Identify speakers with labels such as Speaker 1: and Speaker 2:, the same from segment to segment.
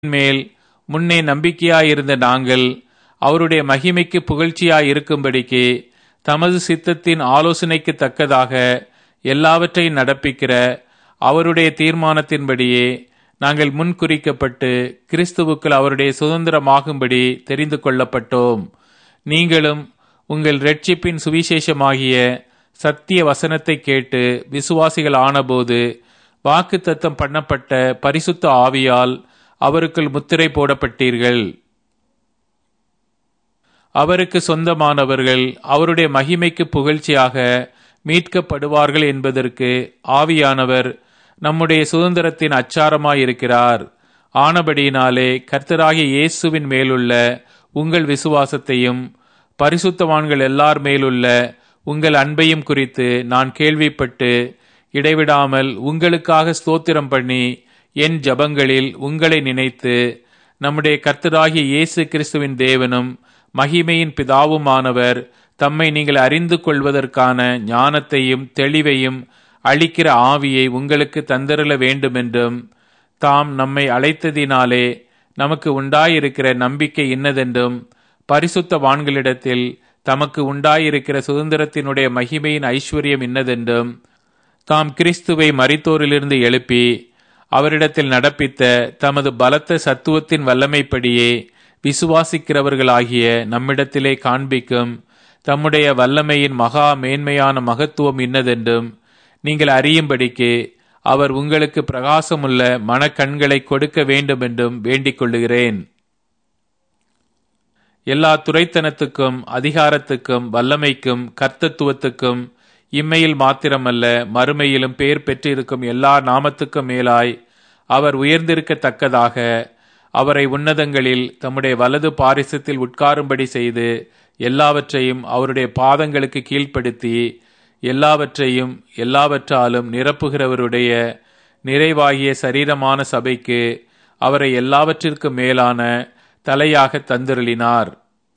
Speaker 1: மேல் முன்னே நம்பிக்கையாயிருந்த நாங்கள் அவருடைய மகிமைக்கு புகழ்ச்சியாயிருக்கும்படிக்கு தமது சித்தத்தின் ஆலோசனைக்கு தக்கதாக எல்லாவற்றையும் நடப்பிக்கிற அவருடைய தீர்மானத்தின்படியே நாங்கள் முன்குறிக்கப்பட்டு கிறிஸ்துவுக்குள் அவருடைய சுதந்திரமாகும்படி தெரிந்து கொள்ளப்பட்டோம். நீங்களும் உங்கள் இரட்சிப்பின் சுவிசேஷமாகிய சத்திய வசனத்தை கேட்டு விசுவாசிகள் ஆனபோது வாக்குத்தத்தம் பண்ணப்பட்ட பரிசுத்த ஆவியால் அவருக்குள் முத்திரை போடப்பட்டீர்கள். அவருக்கு சொந்தமானவர்கள் அவருடைய மகிமைக்கு புகழ்ச்சியாக மீட்கப்படுவார்கள் என்பதற்கு ஆவியானவர் நம்முடைய சுதந்திரத்தின் அச்சாரமாயிருக்கிறார். ஆனபடியினாலே கர்த்தராகிய இயேசுவின் மேலுள்ள உங்கள் விசுவாசத்தையும் பரிசுத்தவான்கள் எல்லார் மேலுள்ள உங்கள் அன்பையும் குறித்து நான் கேள்விப்பட்டு இடைவிடாமல் உங்களுக்காக ஸ்தோத்திரம் பண்ணி என் ஜபங்களில் உங்களை நினைத்து நம்முடைய கர்த்தராகிய இயேசு கிறிஸ்துவின் தேவனும் மகிமையின் பிதாவுமானவர் தம்மை நீங்கள் அறிந்து கொள்வதற்கான ஞானத்தையும் தெளிவையும் அளிக்கிற ஆவியை உங்களுக்கு தந்தருள வேண்டுமென்றும் தாம் நம்மை அழைத்ததினாலே நமக்கு உண்டாயிருக்கிற நம்பிக்கை இன்னதென்றும் பரிசுத்தவான்களிடத்தில் தமக்கு உண்டாயிருக்கிற சுதந்திரத்தினுடைய மகிமையின் ஐஸ்வர்யம் இன்னதென்றும் தாம் கிறிஸ்துவை மரித்தோரிலிருந்து எழுப்பி அவரிடத்தில் நடப்பித்த தமது பலத்த சத்துவத்தின் வல்லமைப்படியே விசுவாசிக்கிறவர்களாகிய நம்மிடத்திலே காண்பிக்கும் தம்முடைய வல்லமையின் மகா மேன்மையான மகத்துவம் இன்னதென்றும் நீங்கள் அறியும்படிக்கு அவர் உங்களுக்கு பிரகாசமுள்ள மனக்கண்களை கொடுக்க வேண்டும் என்றும் வேண்டிக் கொள்ளுகிறேன். எல்லா துரைத்தனத்துக்கும் அதிகாரத்துக்கும் வல்லமைக்கும் கர்த்தத்துவத்துக்கும் இம்மையில் மாத்திரமல்ல மறுமையிலும் பெயர் பெற்றிருக்கும் எல்லா நாமத்துக்கும் மேலாய் அவர் உயர்ந்திருக்கத்தக்கதாக அவரை உன்னதங்களில் தம்முடைய வலது பாரிசத்தில் உட்காரும்படி செய்து எல்லாவற்றையும் அவருடைய பாதங்களுக்கு கீழ்ப்படுத்தி எல்லாவற்றையும் எல்லாவற்றாலும் நிரப்புகிறவருடைய நிறைவாகிய சரீரமான சபைக்கு அவரை எல்லாவற்றிற்கும் மேலான தலையாக தந்தருளினார்.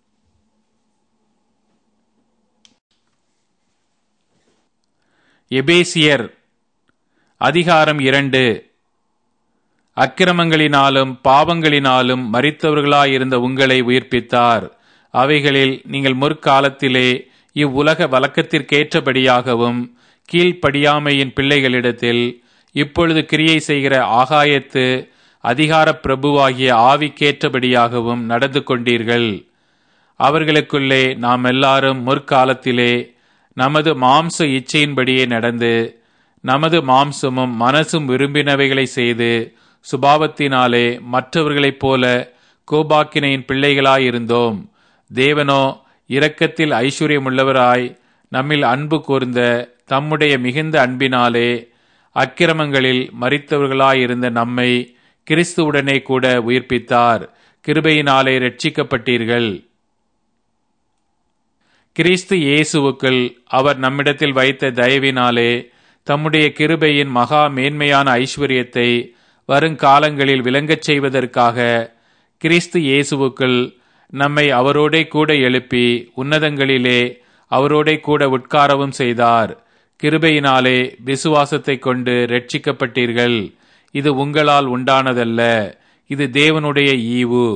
Speaker 1: எபேசியர் அதிகாரம் 2. அக்கிரமங்களினாலும் பாவங்களினாலும் மரித்தவர்களாயிருந்த உங்களை உயிர்ப்பித்தார். அவைகளில் நீங்கள் முற்காலத்திலே இவ்வுலக வழக்கத்திற்கேற்றபடியாகவும் கீழ்ப்படியாமையின் பிள்ளைகளிடத்தில் இப்பொழுது கிரியை செய்கிற ஆகாயத்து அதிகார பிரபுவாகிய ஆவிக்கேற்றபடியாகவும் நடந்து கொண்டீர்கள். அவர்களுக்குள்ளே நாம் எல்லாரும் முற்காலத்திலே நமது மாம்ச இச்சையின்படியே நடந்து நமது மாம்சமும் மனசும் விரும்பினவைகளை செய்து சுபாவத்தினாலே மற்றவர்களைப் போல கோபாக்கினையின் பிள்ளைகளாயிருந்தோம். தேவனோ இரக்கத்தில் ஐஸ்வர்யமுள்ளவராய் நம்மில் அன்பு கூர்ந்த தம்முடைய மிகுந்த அன்பினாலே அக்கிரமங்களில் மரித்தவர்களாயிருந்த நம்மை கிறிஸ்துவுடனே கூட உயிர்ப்பித்தார். கிருபையினாலே இரட்சிக்கப்பட்டீர்கள். கிறிஸ்து இயேசுவுக்குள் அவர் நம்மிடத்தில் வைத்த தயவினாலே தம்முடைய கிருபையின் மகா மேன்மையான ஐஸ்வர்யத்தை வருங்காலங்களில் விளங்கச் செய்வதற்காக கிறிஸ்து இயேசுவுக்குள் நம்மை அவரோடே கூட எழுப்பி உன்னதங்களிலே அவரோடே கூட உட்காரவும் செய்தார். கிருபையினாலே விசுவாசத்தை கொண்டு இரட்சிக்கப்பட்டீர்கள். இது உங்களால் உண்டானதல்ல, இது தேவனுடைய ஈவு.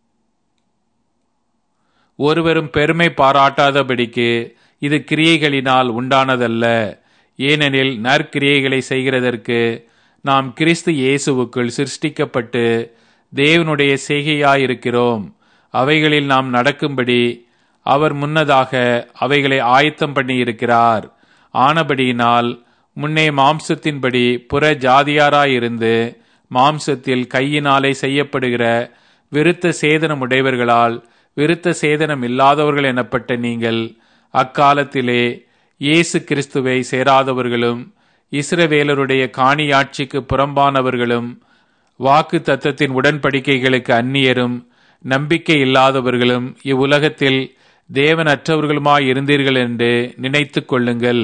Speaker 1: ஒருவரும் பெருமை பாராட்டாதபடிக்கு இது கிரியைகளினால் உண்டானதல்ல. ஏனெனில் நற்கிரியைகளை செய்கிறதற்கு நாம் கிறிஸ்து இயேசுவுக்குள் சிருஷ்டிக்கப்பட்டு தேவனுடைய செய்கையாயிருக்கிறோம். அவைகளில் நாம் நடக்கும்படி அவர் முன்னதாக அவைகளை ஆயத்தம் பண்ணி இருக்கிறார். ஆனபடியினால் முன்னே மாம்சத்தின்படி புற ஜாதியாராயிருந்து மாம்சத்தில் கையினாலே செய்யப்படுகிற விருத்த சேதனம் உடையவர்களால் விருத்த சேதனம் இல்லாதவர்கள் எனப்பட்ட நீங்கள் அக்காலத்திலே இயேசு கிறிஸ்துவை சேராதவர்களும் இஸ்ரவேலருடைய காணியாட்சிக்கு புறம்பானவர்களும் வாக்கு தத்தத்தின் உடன்படிக்கைகளுக்கு அந்நியரும் நம்பிக்கை இல்லாதவர்களும் இவ்வுலகத்தில் தேவனற்றவர்களுமாய் இருந்தீர்கள் என்று நினைத்து கொள்ளுங்கள்.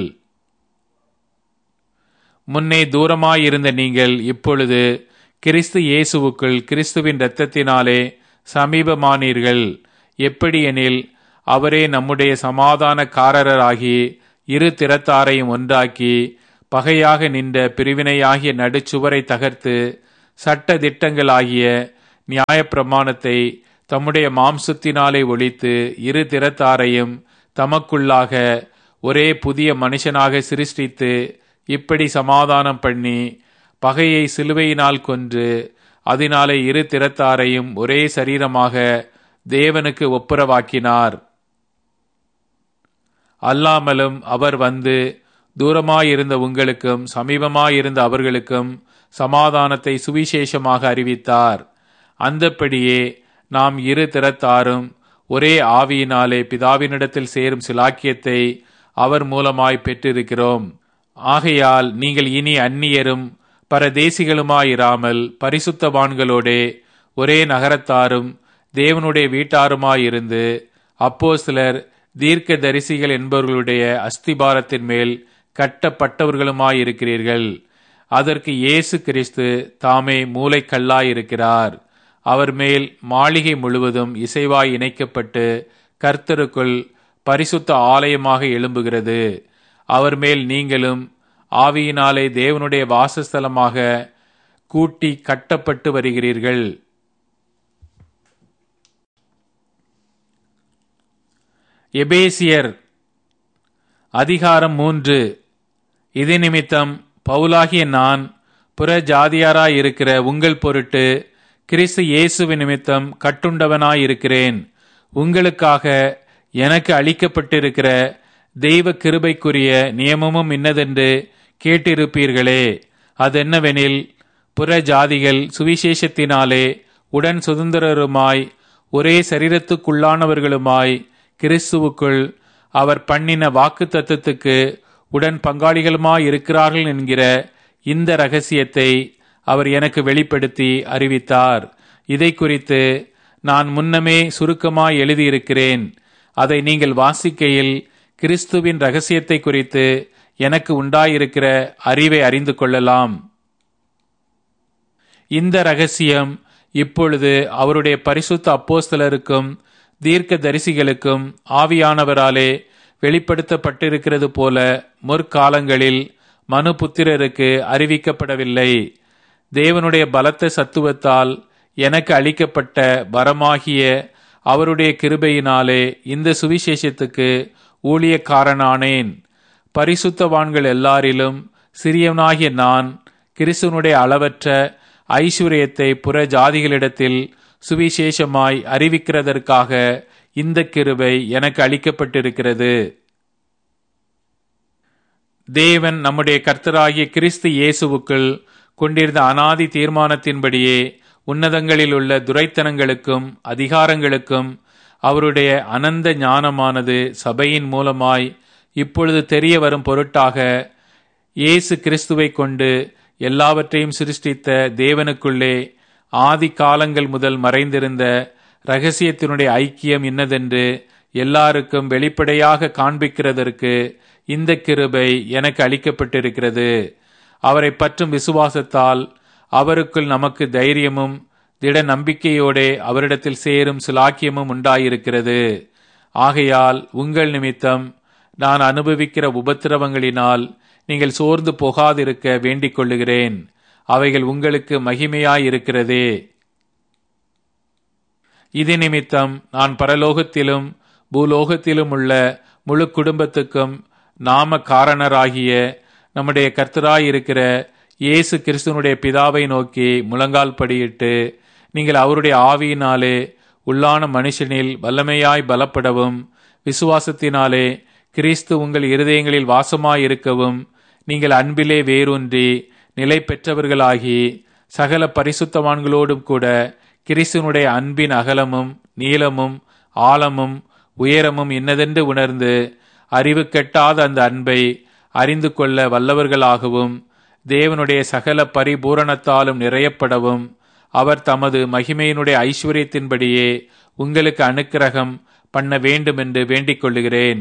Speaker 1: முன்னே தூரமாயிருந்த நீங்கள் இப்பொழுது கிறிஸ்து இயேசுவுக்குள் கிறிஸ்துவின் இரத்தத்தினாலே சமீபமானீர்கள். எப்படி எனில் அவரே நம்முடைய சமாதானக்காரராகி இரு திறத்தாரையும் ஒன்றாக்கி பகையாக நின்ற பிரிவினையாகிய நடுச்சுவரை தகர்த்து சட்ட திட்டங்களாகிய நியாயப்பிரமாணத்தை தம்முடைய மாம்சத்தினாலே ஒழித்து இரு திறத்தாரையும் தமக்குள்ளாக ஒரே புதிய மனுஷனாக சிருஷ்டித்து இப்படி சமாதானம் பண்ணி பகையை சிலுவையினால் கொன்று அதனாலே இரு திறத்தாரையும் ஒரே சரீரமாக தேவனுக்கு ஒப்புரவாக்கினார். அல்லாமலும் அவர் வந்து தூரமாயிருந்த உங்களுக்கும் சமீபமாயிருந்த அவர்களுக்கும் சமாதானத்தை சுவிசேஷமாக அறிவித்தார். அந்தப்படியே நாம் இரு திறத்தாரும் ஒரே ஆவியினாலே பிதாவினிடத்தில் சேரும் சிலாக்கியத்தை அவர் மூலமாய் பெற்றிருக்கிறோம். ஆகையால் நீங்கள் இனி அந்நியரும் பரதேசிகளுமாயிராமல் பரிசுத்தவான்களோடே ஒரே நகரத்தாரும் தேவனுடைய வீட்டாருமாயிருந்து அப்போஸ்தலர் தீர்க்க தரிசிகள் என்பவர்களுடைய அஸ்திபாரத்தின் மேல் கட்டப்பட்டவர்களுமாயிருக்கிறீர்கள். அதற்கு இயேசு கிறிஸ்து தாமே மூலைக்கல்லாயிருக்கிறார். அவர் மேல் மாளிகை முழுவதும் இசைவாய் இணைக்கப்பட்டு கர்த்தருக்குள் பரிசுத்த ஆலயமாக எழும்புகிறது. அவர் மேல் நீங்களும் ஆவியினாலே தேவனுடைய வாசஸ்தலமாக கூட்டி கட்டப்பட்டு வருகிறீர்கள். எபேசியர் அதிகாரம் 3. இது நிமித்தம் பவுலாகிய நான் புற ஜாதியாராயிருக்கிற உங்கள் பொருட்டு கிறிஸ்து இயேசுவின் நிமித்தம் கட்டுண்டவனாயிருக்கிறேன். உங்களுக்காக எனக்கு அளிக்கப்பட்டிருக்கிற தெய்வ கிருபைக்குரிய நியமமும் இன்னதென்று கேட்டிருப்பீர்களே. அதென்னவெனில், புற ஜாதிகள் சுவிசேஷத்தினாலே உடன் சுதந்திரருமாய் ஒரே சரீரத்துக்குள்ளானவர்களுமாய் கிறிஸ்துவுக்குள் அவர் பண்ணின வாக்குத்தத்தத்துக்கு உடன் பங்காளிகளுமாயிருக்கிறார்கள் என்கிற இந்த இரகசியத்தை அவர் எனக்கு வெளிப்படுத்தி அறிவித்தார். இதை குறித்து நான் முன்னமே சுருக்கமாய் எழுதியிருக்கிறேன். அதை நீங்கள் வாசிக்கையில் கிறிஸ்துவின் இரகசியத்தை குறித்து எனக்கு உண்டாயிருக்கிற அறிவை அறிந்து கொள்ளலாம். இந்த இரகசியம் இப்பொழுது அவருடைய பரிசுத்த அப்போஸ்தலருக்கும் தீர்க்க தரிசிகளுக்கும் ஆவியானவராலே வெளிப்படுத்தப்பட்டிருக்கிறது போல முற்காலங்களில் மனுபுத்திரருக்கு அறிவிக்கப்படவில்லை. தேவனுடைய பலத்த சத்துவத்தால் எனக்கு அளிக்கப்பட்ட வரமாகிய அவருடைய கிருபையினாலே இந்த சுவிசேஷத்துக்கு ஊழியக்காரனானேன். பரிசுத்தவான்கள் எல்லாரிலும் சிறியவனாகிய நான் கிறிஸ்துவனுடைய அளவற்ற ஐஸ்வர்யத்தை புற ஜாதிகளிடத்தில் சுவிசேஷமாய் அறிவிக்கிறதற்காக இந்த கிருபை எனக்கு அளிக்கப்பட்டிருக்கிறது. தேவன் நம்முடைய கர்த்தராகிய கிறிஸ்து இயேசுவுக்குள் கொண்டிருந்த அனாதி தீர்மானத்தின்படியே உன்னதங்களில் உள்ள துரைத்தனங்களுக்கும் அதிகாரங்களுக்கும் அவருடைய அனந்த ஞானமானது சபையின் மூலமாய் இப்பொழுது தெரிய வரும் பொருட்டாக இயேசு கிறிஸ்துவை கொண்டு எல்லாவற்றையும் சிருஷ்டித்த தேவனுக்குள்ளே ஆதி காலங்கள் முதல் மறைந்திருந்த இரகசியத்தினுடைய ஐக்கியம் இன்னதென்று எல்லாருக்கும் வெளிப்படையாக காண்பிக்கிறதற்கு இந்த கிருபை எனக்கு அளிக்கப்பட்டிருக்கிறது. அவரை பற்றும் விசுவாசத்தால் அவருக்குள் நமக்கு தைரியமும் திட நம்பிக்கையோடே அவரிடத்தில் சேரும் சிலாக்கியமும் உண்டாயிருக்கிறது. ஆகையால் உங்கள் நிமித்தம் நான் அனுபவிக்கிற உபத்திரவங்களினால் நீங்கள் சோர்ந்து போகாதிருக்க வேண்டிக் கொள்ளுகிறேன். அவைகள் உங்களுக்கு மகிமையாயிருக்கிறதே. இது நிமித்தம் நான் பரலோகத்திலும் பூலோகத்திலும் உள்ள முழு குடும்பத்துக்கும் நாம காரணராகிய நம்முடைய கர்த்தராயிருக்கிற இயேசு கிறிஸ்துவனுடைய பிதாவை நோக்கி முழங்கால் படியிட்டு, நீங்கள் அவருடைய ஆவியினாலே உள்ளான மனுஷனில் வல்லமையாய் பலப்படவும் விசுவாசத்தினாலே கிறிஸ்து உங்கள் இருதயங்களில் வாசமாயிருக்கவும் நீங்கள் அன்பிலே வேரூன்றி நிலை பெற்றவர்களாகி சகல பரிசுத்தவான்களோடும் கூட கிறிஸ்துவனுடைய அன்பின் அகலமும் நீளமும் ஆழமும் உயரமும் இன்னதென்று உணர்ந்து அறிவு கெட்டாத அந்த அன்பை அறிந்து கொள்ள வல்லவர்களாகவும் தேவனுடைய சகல பரிபூரணத்தாலும் நிறையப்படவும் அவர் தமது மகிமையினுடைய ஐஸ்வர்யத்தின்படியே உங்களுக்கு அனுக்கிரகம் பண்ண வேண்டும் என்று வேண்டிக் கொள்ளுகிறேன்.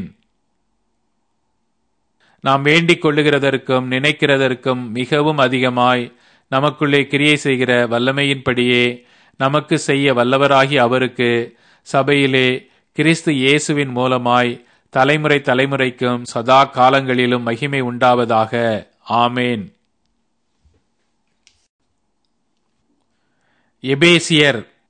Speaker 1: நாம் வேண்டிக் கொள்ளுகிறதற்கும் நினைக்கிறதற்கும் மிகவும் அதிகமாய் நமக்குள்ளே கிரியை செய்கிற வல்லமையின்படியே நமக்கு செய்ய வல்லவராகி அவருக்கு சபையிலே கிறிஸ்து இயேசுவின் மூலமாய் தலைமுறை தலைமுறைக்கும் சதா காலங்களிலும் மகிமை உண்டாவதாக. ஆமேன். எபேசியர்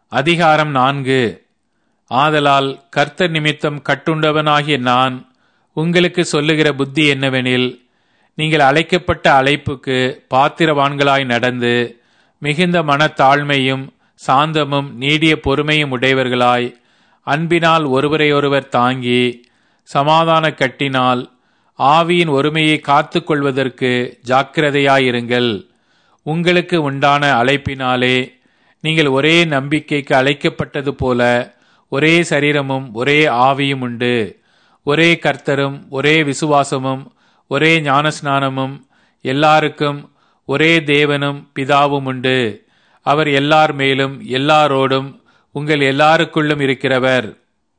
Speaker 1: அதிகாரம் 4. ஆதலால் கர்த்தர் நிமித்தம் கட்டுண்டவனாகிய நான் உங்களுக்கு சொல்லுகிற புத்தி என்னவெனில், நீங்கள் அழைக்கப்பட்ட அழைப்புக்கு பாத்திரவான்களாய் நடந்து மிகுந்த மனத்தாழ்மையும் சாந்தமும் நீடிய பொறுமையும் உடையவர்களாய் அன்பினால் ஒருவரையொருவர் தாங்கி சமாதான கட்டினால் ஆவியின் ஒருமையை காத்து கொள்வதற்கு ஜாக்கிரதையாயிருங்கள். உங்களுக்கு உண்டான அழைப்பினாலே நீங்கள் ஒரே நம்பிக்கைக்கு அழைக்கப்பட்டது போல ஒரே சரீரமும் ஒரே ஆவியும் உண்டு. ஒரே கர்த்தரும் ஒரே விசுவாசமும் ஒரே ஞானஸ்நானமும் எல்லாருக்கும் ஒரே தேவனும் பிதாவும் உண்டு. அவர் எல்லார் மேலும் எல்லாரோடும் உங்கள் எல்லாருக்குள்ளும் இருக்கிறவர்.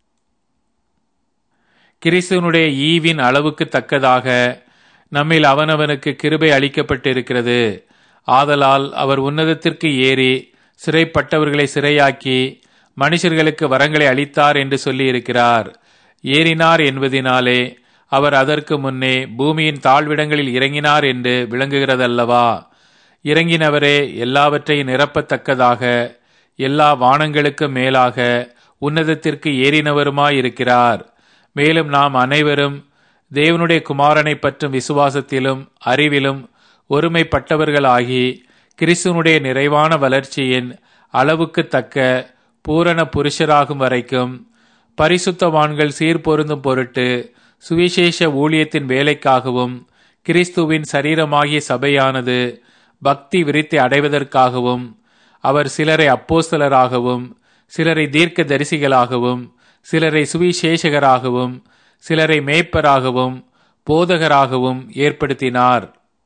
Speaker 1: கிறிஸ்துவனுடைய ஈவின் அளவுக்கு தக்கதாக நம்மில் அவனவனுக்கு கிருபை அளிக்கப்பட்டிருக்கிறது. ஆதலால் அவர் உன்னதத்திற்கு ஏறி சிறைப்பட்டவர்களை சிறையாக்கி மனுஷர்களுக்கு வரங்களை அளித்தார் என்று சொல்லியிருக்கிறார். ஏறினார் என்பதினாலே அவர் அதற்கு முன்னே பூமியின் தாழ்விடங்களில் இறங்கினார் என்று விளங்குகிறதல்லவா? இறங்கினவரே எல்லாவற்றையும் நிரப்பத்தக்கதாக எல்லா வானங்களுக்கு மேலாக உன்னதத்திற்கு ஏறினவருமாயிருக்கிறார். மேலும் நாம் அனைவரும் தேவனுடைய குமாரனை பற்றும் விசுவாசத்திலும் அறிவிலும் ஒருமைப்பட்டவர்களாகி கிறிஸ்துவனுடைய நிறைவான வளர்ச்சியின் அளவுக்கு தக்க பூரண புருஷராகும் வரைக்கும் பரிசுத்தவான்கள் சீர்பொருந்தும் பொருட்டு சுவிசேஷ ஊழியத்தின் வேலைக்காகவும் கிறிஸ்துவின் சரீரமாகிய சபையானது பக்தி விருத்தி அடைவதற்காகவும் அவர் சிலரை அப்போஸ்தலராகவும் சிலரை தீர்க்க தரிசிகளாகவும் சிலரை சுவிசேஷகராகவும் சிலரை மேய்ப்பராகவும் போதகராகவும் ஏற்படுத்தினார்.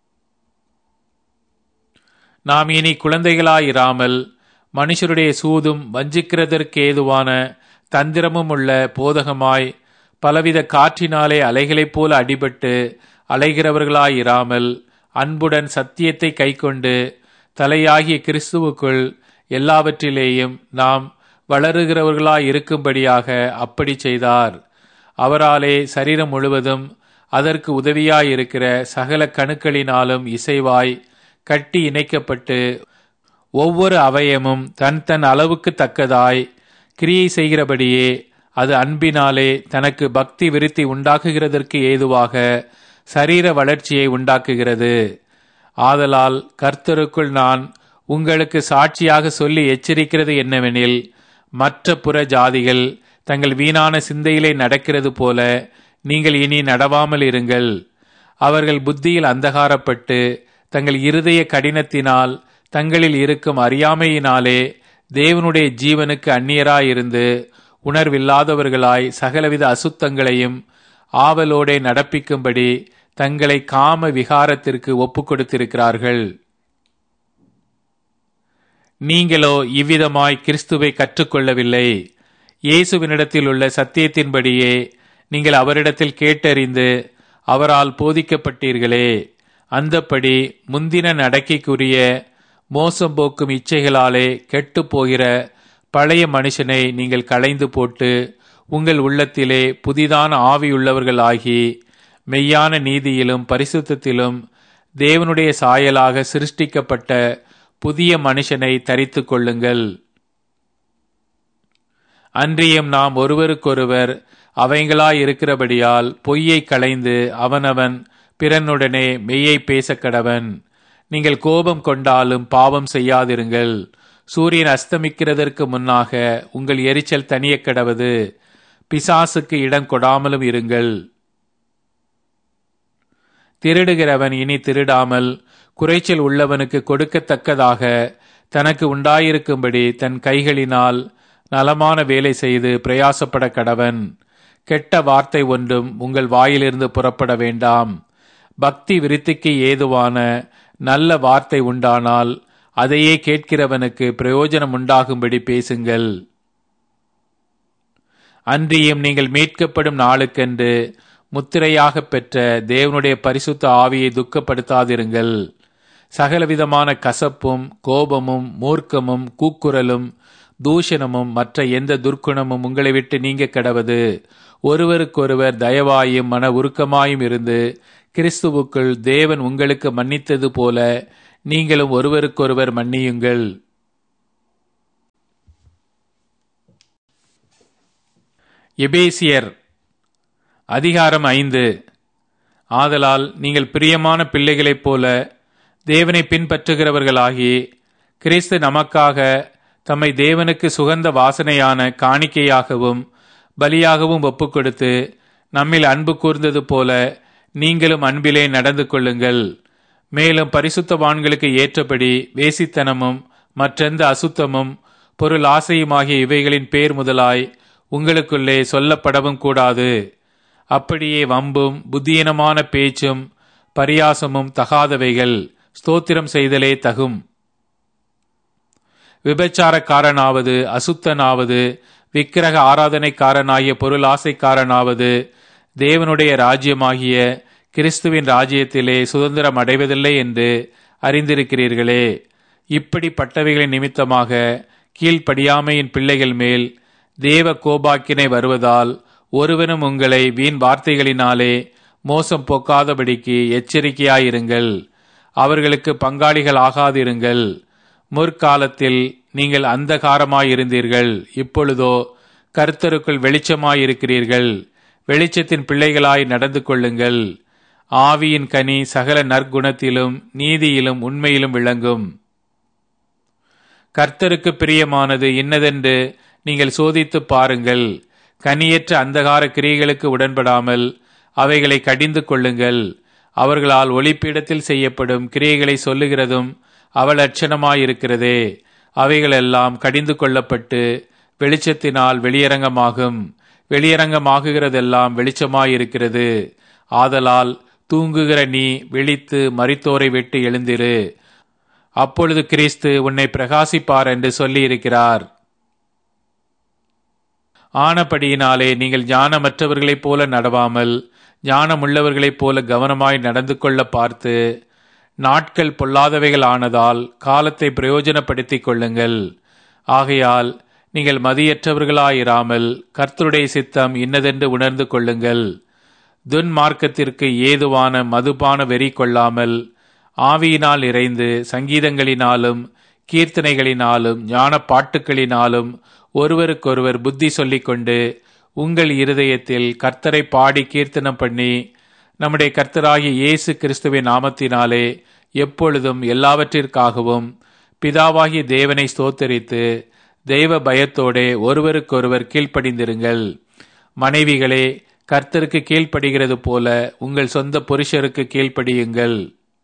Speaker 1: நாம் இனி குழந்தைகளாயிராமல் மனுஷருடைய சூதும் வஞ்சிக்கிறதற்கேதுவான தந்திரமும் உள்ள போதகமாய் பலவித காற்றினாலே அலைகளைப் போல அடிபட்டு அலைகிறவர்களாயிராமல் அன்புடன் சத்தியத்தை கைக்கொண்டு தலையாகிய கிறிஸ்துவுக்குள் எல்லாவற்றிலேயும் நாம் வளருகிறவர்களாயிருக்கும்படியாக அப்படி செய்தார். அவராலே சரீரம் முழுவதும் அதற்கு உதவியாயிருக்கிற சகல கணுக்களினாலும் இசைவாய் கட்டி இணைக்கப்பட்டு ஒவ்வொரு அவயமும் தன் தன் அளவுக்கு தக்கதாய் கிரியை செய்கிறபடியே அது அன்பினாலே தனக்கு பக்தி விருத்தி உண்டாக்குகிறதற்கு ஏதுவாக சரீர வளர்ச்சியை உண்டாக்குகிறது. ஆதலால் கர்த்தருக்குள் நான் உங்களுக்கு சாட்சியாக சொல்லி எச்சரிக்கிறது என்னவெனில், மற்ற புற ஜாதிகள் தங்கள் வீணான சிந்தையிலே நடக்கிறது போல நீங்கள் இனி நடவாமல் இருங்கள். அவர்கள் புத்தியில் அந்தகாரப்பட்டு தங்கள் இருதய கடினத்தினால் தங்களில் இருக்கும் அறியாமையினாலே தேவனுடைய ஜீவனுக்கு அந்நியராயிருந்து உணர்வில்லாதவர்களாய் சகலவித அசுத்தங்களையும் ஆவலோடே நடப்பிக்கும்படி தங்களை காம விகாரத்திற்கு ஒப்பு கொடுத்திருக்கிறார்கள். நீங்களோ இவ்விதமாய் கிறிஸ்துவை கற்றுக்கொள்ளவில்லை. இயேசுவினிடத்தில் உள்ள சத்தியத்தின்படியே நீங்கள் அவரிடத்தில் கேட்டறிந்து அவரால் போதிக்கப்பட்டீர்களே. அந்தப்படி முந்தின நடக்கைக்குரிய மோசம் போக்கும் இச்சைகளாலே கெட்டு போகிற பழைய மனுஷனை நீங்கள் களைந்து போட்டு உங்கள் உள்ளத்திலே புதிதான ஆவியுள்ளவர்களாகி மெய்யான நீதியிலும் பரிசுத்தத்திலும் தேவனுடைய சாயலாக சிருஷ்டிக்கப்பட்ட புதிய மனுஷனை தரித்து கொள்ளுங்கள். அன்றியும் நாம் ஒருவருக்கொருவர் அவைங்களாயிருக்கிறபடியால் பொய்யை களைந்து அவனவன் பிறனுடனே மெய்யை பேசக்கடவன். நீங்கள் கோபம் கொண்டாலும் பாவம் செய்யாதிருங்கள். சூரியன் அஸ்தமிக்கிறதற்கு முன்னாக உங்கள் எரிச்சல் தனியக் கடவது. பிசாசுக்கு இடம் கொடாமலும் இருங்கள். திருடுகிறவன் இனி திருடாமல் குறைச்சல் உள்ளவனுக்கு கொடுக்கத்தக்கதாக தனக்கு உண்டாயிருக்கும்படி தன் கைகளினால் நலமான வேலை செய்து பிரயாசப்பட கடவன். கெட்ட வார்த்தை ஒன்றும் உங்கள் வாயிலிருந்து புறப்பட வேண்டாம். பக்தி விருத்திக்கு ஏதுவான நல்ல வார்த்தை உண்டானால் அதையே கேட்கிறவனுக்கு பிரயோஜனம் உண்டாகும்படி பேசுங்கள். அன்றியும் நீங்கள் மீட்கப்படும் நாளுக்கென்று முத்திரையாக பெற்ற தேவனுடைய பரிசுத்த ஆவியை துக்கப்படுத்தாதிருங்கள். சகலவிதமான கசப்பும் கோபமும் மூர்க்கமும் கூக்குரலும் தூஷணமும் மற்ற எந்த துர்க்குணமும் உங்களை விட்டு நீங்க கடவது. ஒருவருக்கொருவர் தயவாயும் மன உருக்கமாயும் இருந்து கிறிஸ்துவுக்குள் தேவன் உங்களுக்கு மன்னித்தது போல நீங்களும் ஒருவருக்கொருவர் மன்னியுங்கள். எபேசியர் அதிகாரம் 5. ஆதலால் நீங்கள் பிரியமான பிள்ளைகளைப் போல தேவனை பின்பற்றுகிறவர்களாகி, கிறிஸ்து நமக்காக தம்மை தேவனுக்கு சுகந்த வாசனையான காணிக்கையாகவும் பலியாகவும் ஒப்புக்கொடுத்து நம்மில் அன்பு கூர்ந்தது போல நீங்களும் அன்பிலே நடந்து கொள்ளுங்கள். மேலும் பரிசுத்தவான்களுக்கு ஏற்றபடி வேசித்தனமும் மற்றெந்த அசுத்தமும் பொருள் ஆசையுமாகிய இவைகளின் பேர் முதலாய் உங்களுக்குள்ளே சொல்லப்படவும் கூடாது. அப்படியே வம்பும் புத்தியீனமான பேச்சும் பரியாசமும் தகாதவைகள், ஸ்தோத்திரம் செய்தலே தகும். விபச்சாரக்காரனாவது அசுத்தனாவது விக்கிரக ஆராதனைக்காரனாகிய பொருள் ஆசைக்காரனாவது தேவனுடைய ராஜ்யமாகிய கிறிஸ்துவின் ராஜ்யத்திலே சுதந்திரம் அடைவதில்லை என்று அறிந்திருக்கிறீர்களே. இப்படிப்பட்டவைகளின் நிமித்தமாக கீழ்ப்படியாமையின் பிள்ளைகள் மேல் தேவ கோபாக்கினை வருவதால் ஒருவனும் உங்களை வீண் வார்த்தைகளினாலே மோசம் போக்காதபடிக்கு எச்சரிக்கையாயிருங்கள். அவர்களுக்கு பங்காளிகள் ஆகாதிருங்கள். முற்காலத்தில் நீங்கள் அந்தகாரமாயிருந்தீர்கள், இப்பொழுதோ கர்த்தருக்குள் வெளிச்சமாயிருக்கிறீர்கள். வெளிச்சத்தின் பிள்ளைகளாய் நடந்து கொள்ளுங்கள். ஆவியின் கனி சகல நற்குணத்திலும் நீதியிலும் உண்மையிலும் விளங்கும். கர்த்தருக்கு பிரியமானது இன்னதென்று நீங்கள் சோதித்து பாருங்கள். கனியற்ற அந்தகார கிரியைகளுக்கு உடன்படாமல் அவைகளை கடிந்து கொள்ளுங்கள். அவர்களால் ஒளிப்பீடத்தில் செய்யப்படும் கிரியைகளை சொல்லுகிறதும் அவலட்சணமாயிருக்கிறதே. அவைகளெல்லாம் கடிந்து கொள்ளப்பட்டு வெளிச்சத்தினால் வெளியரங்கமாகும். வெளியரங்கமாகுகிறதெல்லாம் வெளிச்சமாயிருக்கிறது. ஆதலால் தூங்குகிற நீ விழித்து மரித்தோரை விட்டு எழுந்திரு. அப்பொழுது கிறிஸ்து உன்னை பிரகாசிப்பார் என்று சொல்லி இருக்கிறார். ஆனபடியினாலே நீங்கள் ஞானமற்றவர்களைப் போல நடவாமல் ஞானமுள்ளவர்களைப் போல கவனமாய் நடந்து கொள்ள பார்த்து, நாட்கள் பொல்லாதவைகள் ஆனதால் காலத்தை பிரயோஜனப்படுத்திக் கொள்ளுங்கள். ஆகையால் நீங்கள் மதியற்றவர்களாயிராமல் கர்த்தருடைய சித்தம் இன்னதென்று உணர்ந்து கொள்ளுங்கள். துன்மார்க்கத்திற்கு ஏதுவான மதுபான வெறி கொள்ளாமல் ஆவியினால் இறைந்து சங்கீதங்களினாலும் கீர்த்தனைகளினாலும் ஞான பாட்டுக்களினாலும் ஒருவருக்கொருவர் புத்தி சொல்லிக்கொண்டு உங்கள் இருதயத்தில் கர்த்தரை பாடி கீர்த்தனம் பண்ணி நம்முடைய கர்த்தராகிய இயேசு கிறிஸ்துவின் நாமத்தினாலே எப்பொழுதும் எல்லாவற்றிற்காகவும் பிதாவாகிய தேவனை ஸ்தோத்தரித்து தெய்வ பயத்தோடே ஒருவருக்கொருவர் கீழ்ப்படிந்திருங்கள். மனைவிகளே, கர்த்தருக்கு கீழ்ப்படுகிறது போல உங்கள் சொந்த புருஷருக்கு கீழ்ப்படியுங்கள்.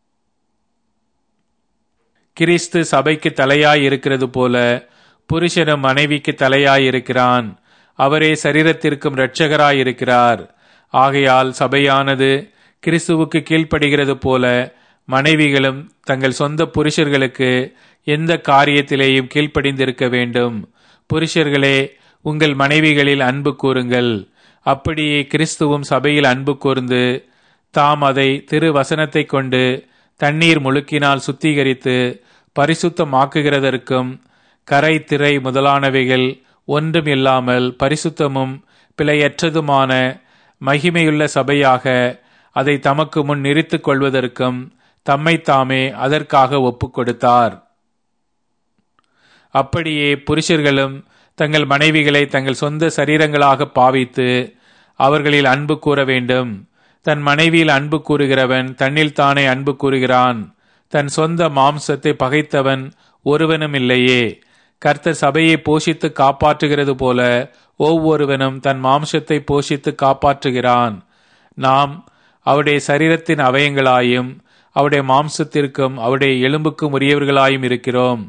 Speaker 1: கிறிஸ்து சபைக்கு தலையாய் இருக்கிறது போல புருஷனும் மனைவிக்கு தலையாயிருக்கிறான். அவரே சரீரத்திற்கும் இரட்சகராயிருக்கிறார். ஆகையால் சபையானது கிறிஸ்துவுக்கு கீழ்ப்படுகிறது போல மனைவிகளும் தங்கள் சொந்த புருஷர்களுக்கு எந்த காரியத்திலேயும் கீழ்ப்படிந்திருக்க வேண்டும். புருஷர்களே, உங்கள் மனைவிகளில் அன்பு கூறுங்கள். அப்படியே கிறிஸ்துவும் சபையில் அன்பு கூர்ந்து தாம் அதை திருவசனத்தை கொண்டு தண்ணீர் முழுக்கினால் சுத்திகரித்து பரிசுத்தமாக்குகிறதற்கும் கரை திரை முதலானவைகள் ஒன்றும் இல்லாமல் பரிசுத்தமும் பிழையற்றதுமான மகிமையுள்ள சபையாக அதை தமக்கு முன் நிறுத்திக் கொள்வதற்கும் தம்மைத்தாமே அதற்காக ஒப்புக் கொடுத்தார். அப்படியே புருஷர்களும் தங்கள் மனைவிகளை தங்கள் சொந்த சரீரங்களாக பாவித்து அவர்களில் அன்பு கூற வேண்டும். தன் மனைவியில் அன்பு கூறுகிறவன் தன்னில் தானே அன்பு கூறுகிறான். தன் சொந்த மாம்சத்தை பகைத்தவன் ஒருவனும் இல்லையே. கர்த்தர் சபையை போஷித்து காப்பாற்றுகிறது போல ஒவ்வொருவனும் தன் மாம்சத்தை போஷித்து காப்பாற்றுகிறான். நாம் அவருடைய சரீரத்தின் அவயங்களாயும் அவருடைய மாம்சத்திற்கும் அவருடைய எலும்புக்கும் உரியவர்களாயும் இருக்கிறோம்.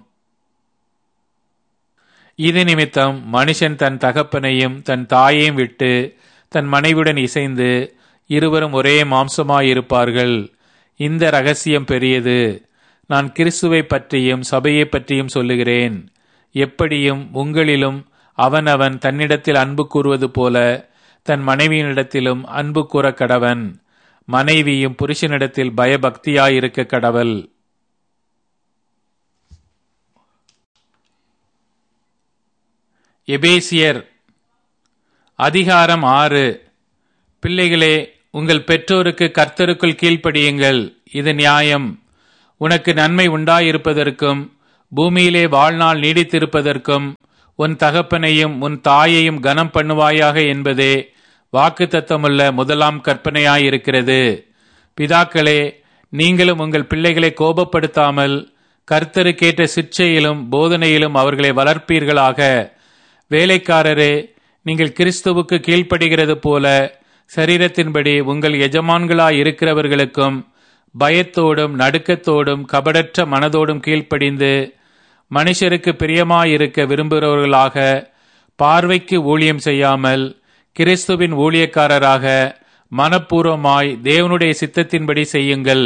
Speaker 1: இது நிமித்தம் மனுஷன் தன் தகப்பனையும் தன் தாயையும் விட்டு தன் மனைவியுடன் இசைந்து இருவரும் ஒரே மாம்சமாயிருப்பார்கள். இந்த இரகசியம் பெரியது. நான் கிறிஸ்துவை பற்றியும் சபையை பற்றியும் சொல்லுகிறேன். எப்படியும் உங்களிலும் அவனவன் தன்னிடத்தில் அன்பு கூறுவது போல தன் மனைவியினிடத்திலும் அன்பு கூற கடவன். மனைவியும் புருஷனிடத்தில் பயபக்தியாயிருக்க கடவள். எபேசியர் அதிகாரம் 6. பிள்ளைகளே, உங்கள் பெற்றோருக்கு கர்த்தருக்குள் கீழ்ப்படியுங்கள். இது நியாயம். உனக்கு நன்மை உண்டாயிருப்பதற்கும் பூமியிலே வாழ்நாள் நீடித்திருப்பதற்கும் உன் தகப்பனையும் உன் தாயையும் கனம் பண்ணுவாயாக என்பதே வாக்குத்தத்தமுள்ள முதலாம் கற்பனையாயிருக்கிறது. பிதாக்களே, நீங்களும் உங்கள் பிள்ளைகளை கோபப்படுத்தாமல் கர்த்தருக்கேற்ற சிற்சையிலும் போதனையிலும் அவர்களை வளர்ப்பீர்களாக. வேலைக்காரரே, நீங்கள் கிறிஸ்துவுக்கு கீழ்ப்படுகிறது போல சரீரத்தின்படி உங்கள் எஜமான்களாயிருக்கிறவர்களுக்கும் பயத்தோடும் நடுக்கத்தோடும் கபடற்ற மனதோடும் கீழ்ப்படிந்து மனுஷருக்கு பிரியமாயிருக்க விரும்புகிறவர்களாக, பார்வைக்கு ஊழியம் செய்யாமல் கிறிஸ்துவின் ஊழியக்காரராக மனப்பூர்வமாய் தேவனுடைய சித்தத்தின்படி செய்யுங்கள்.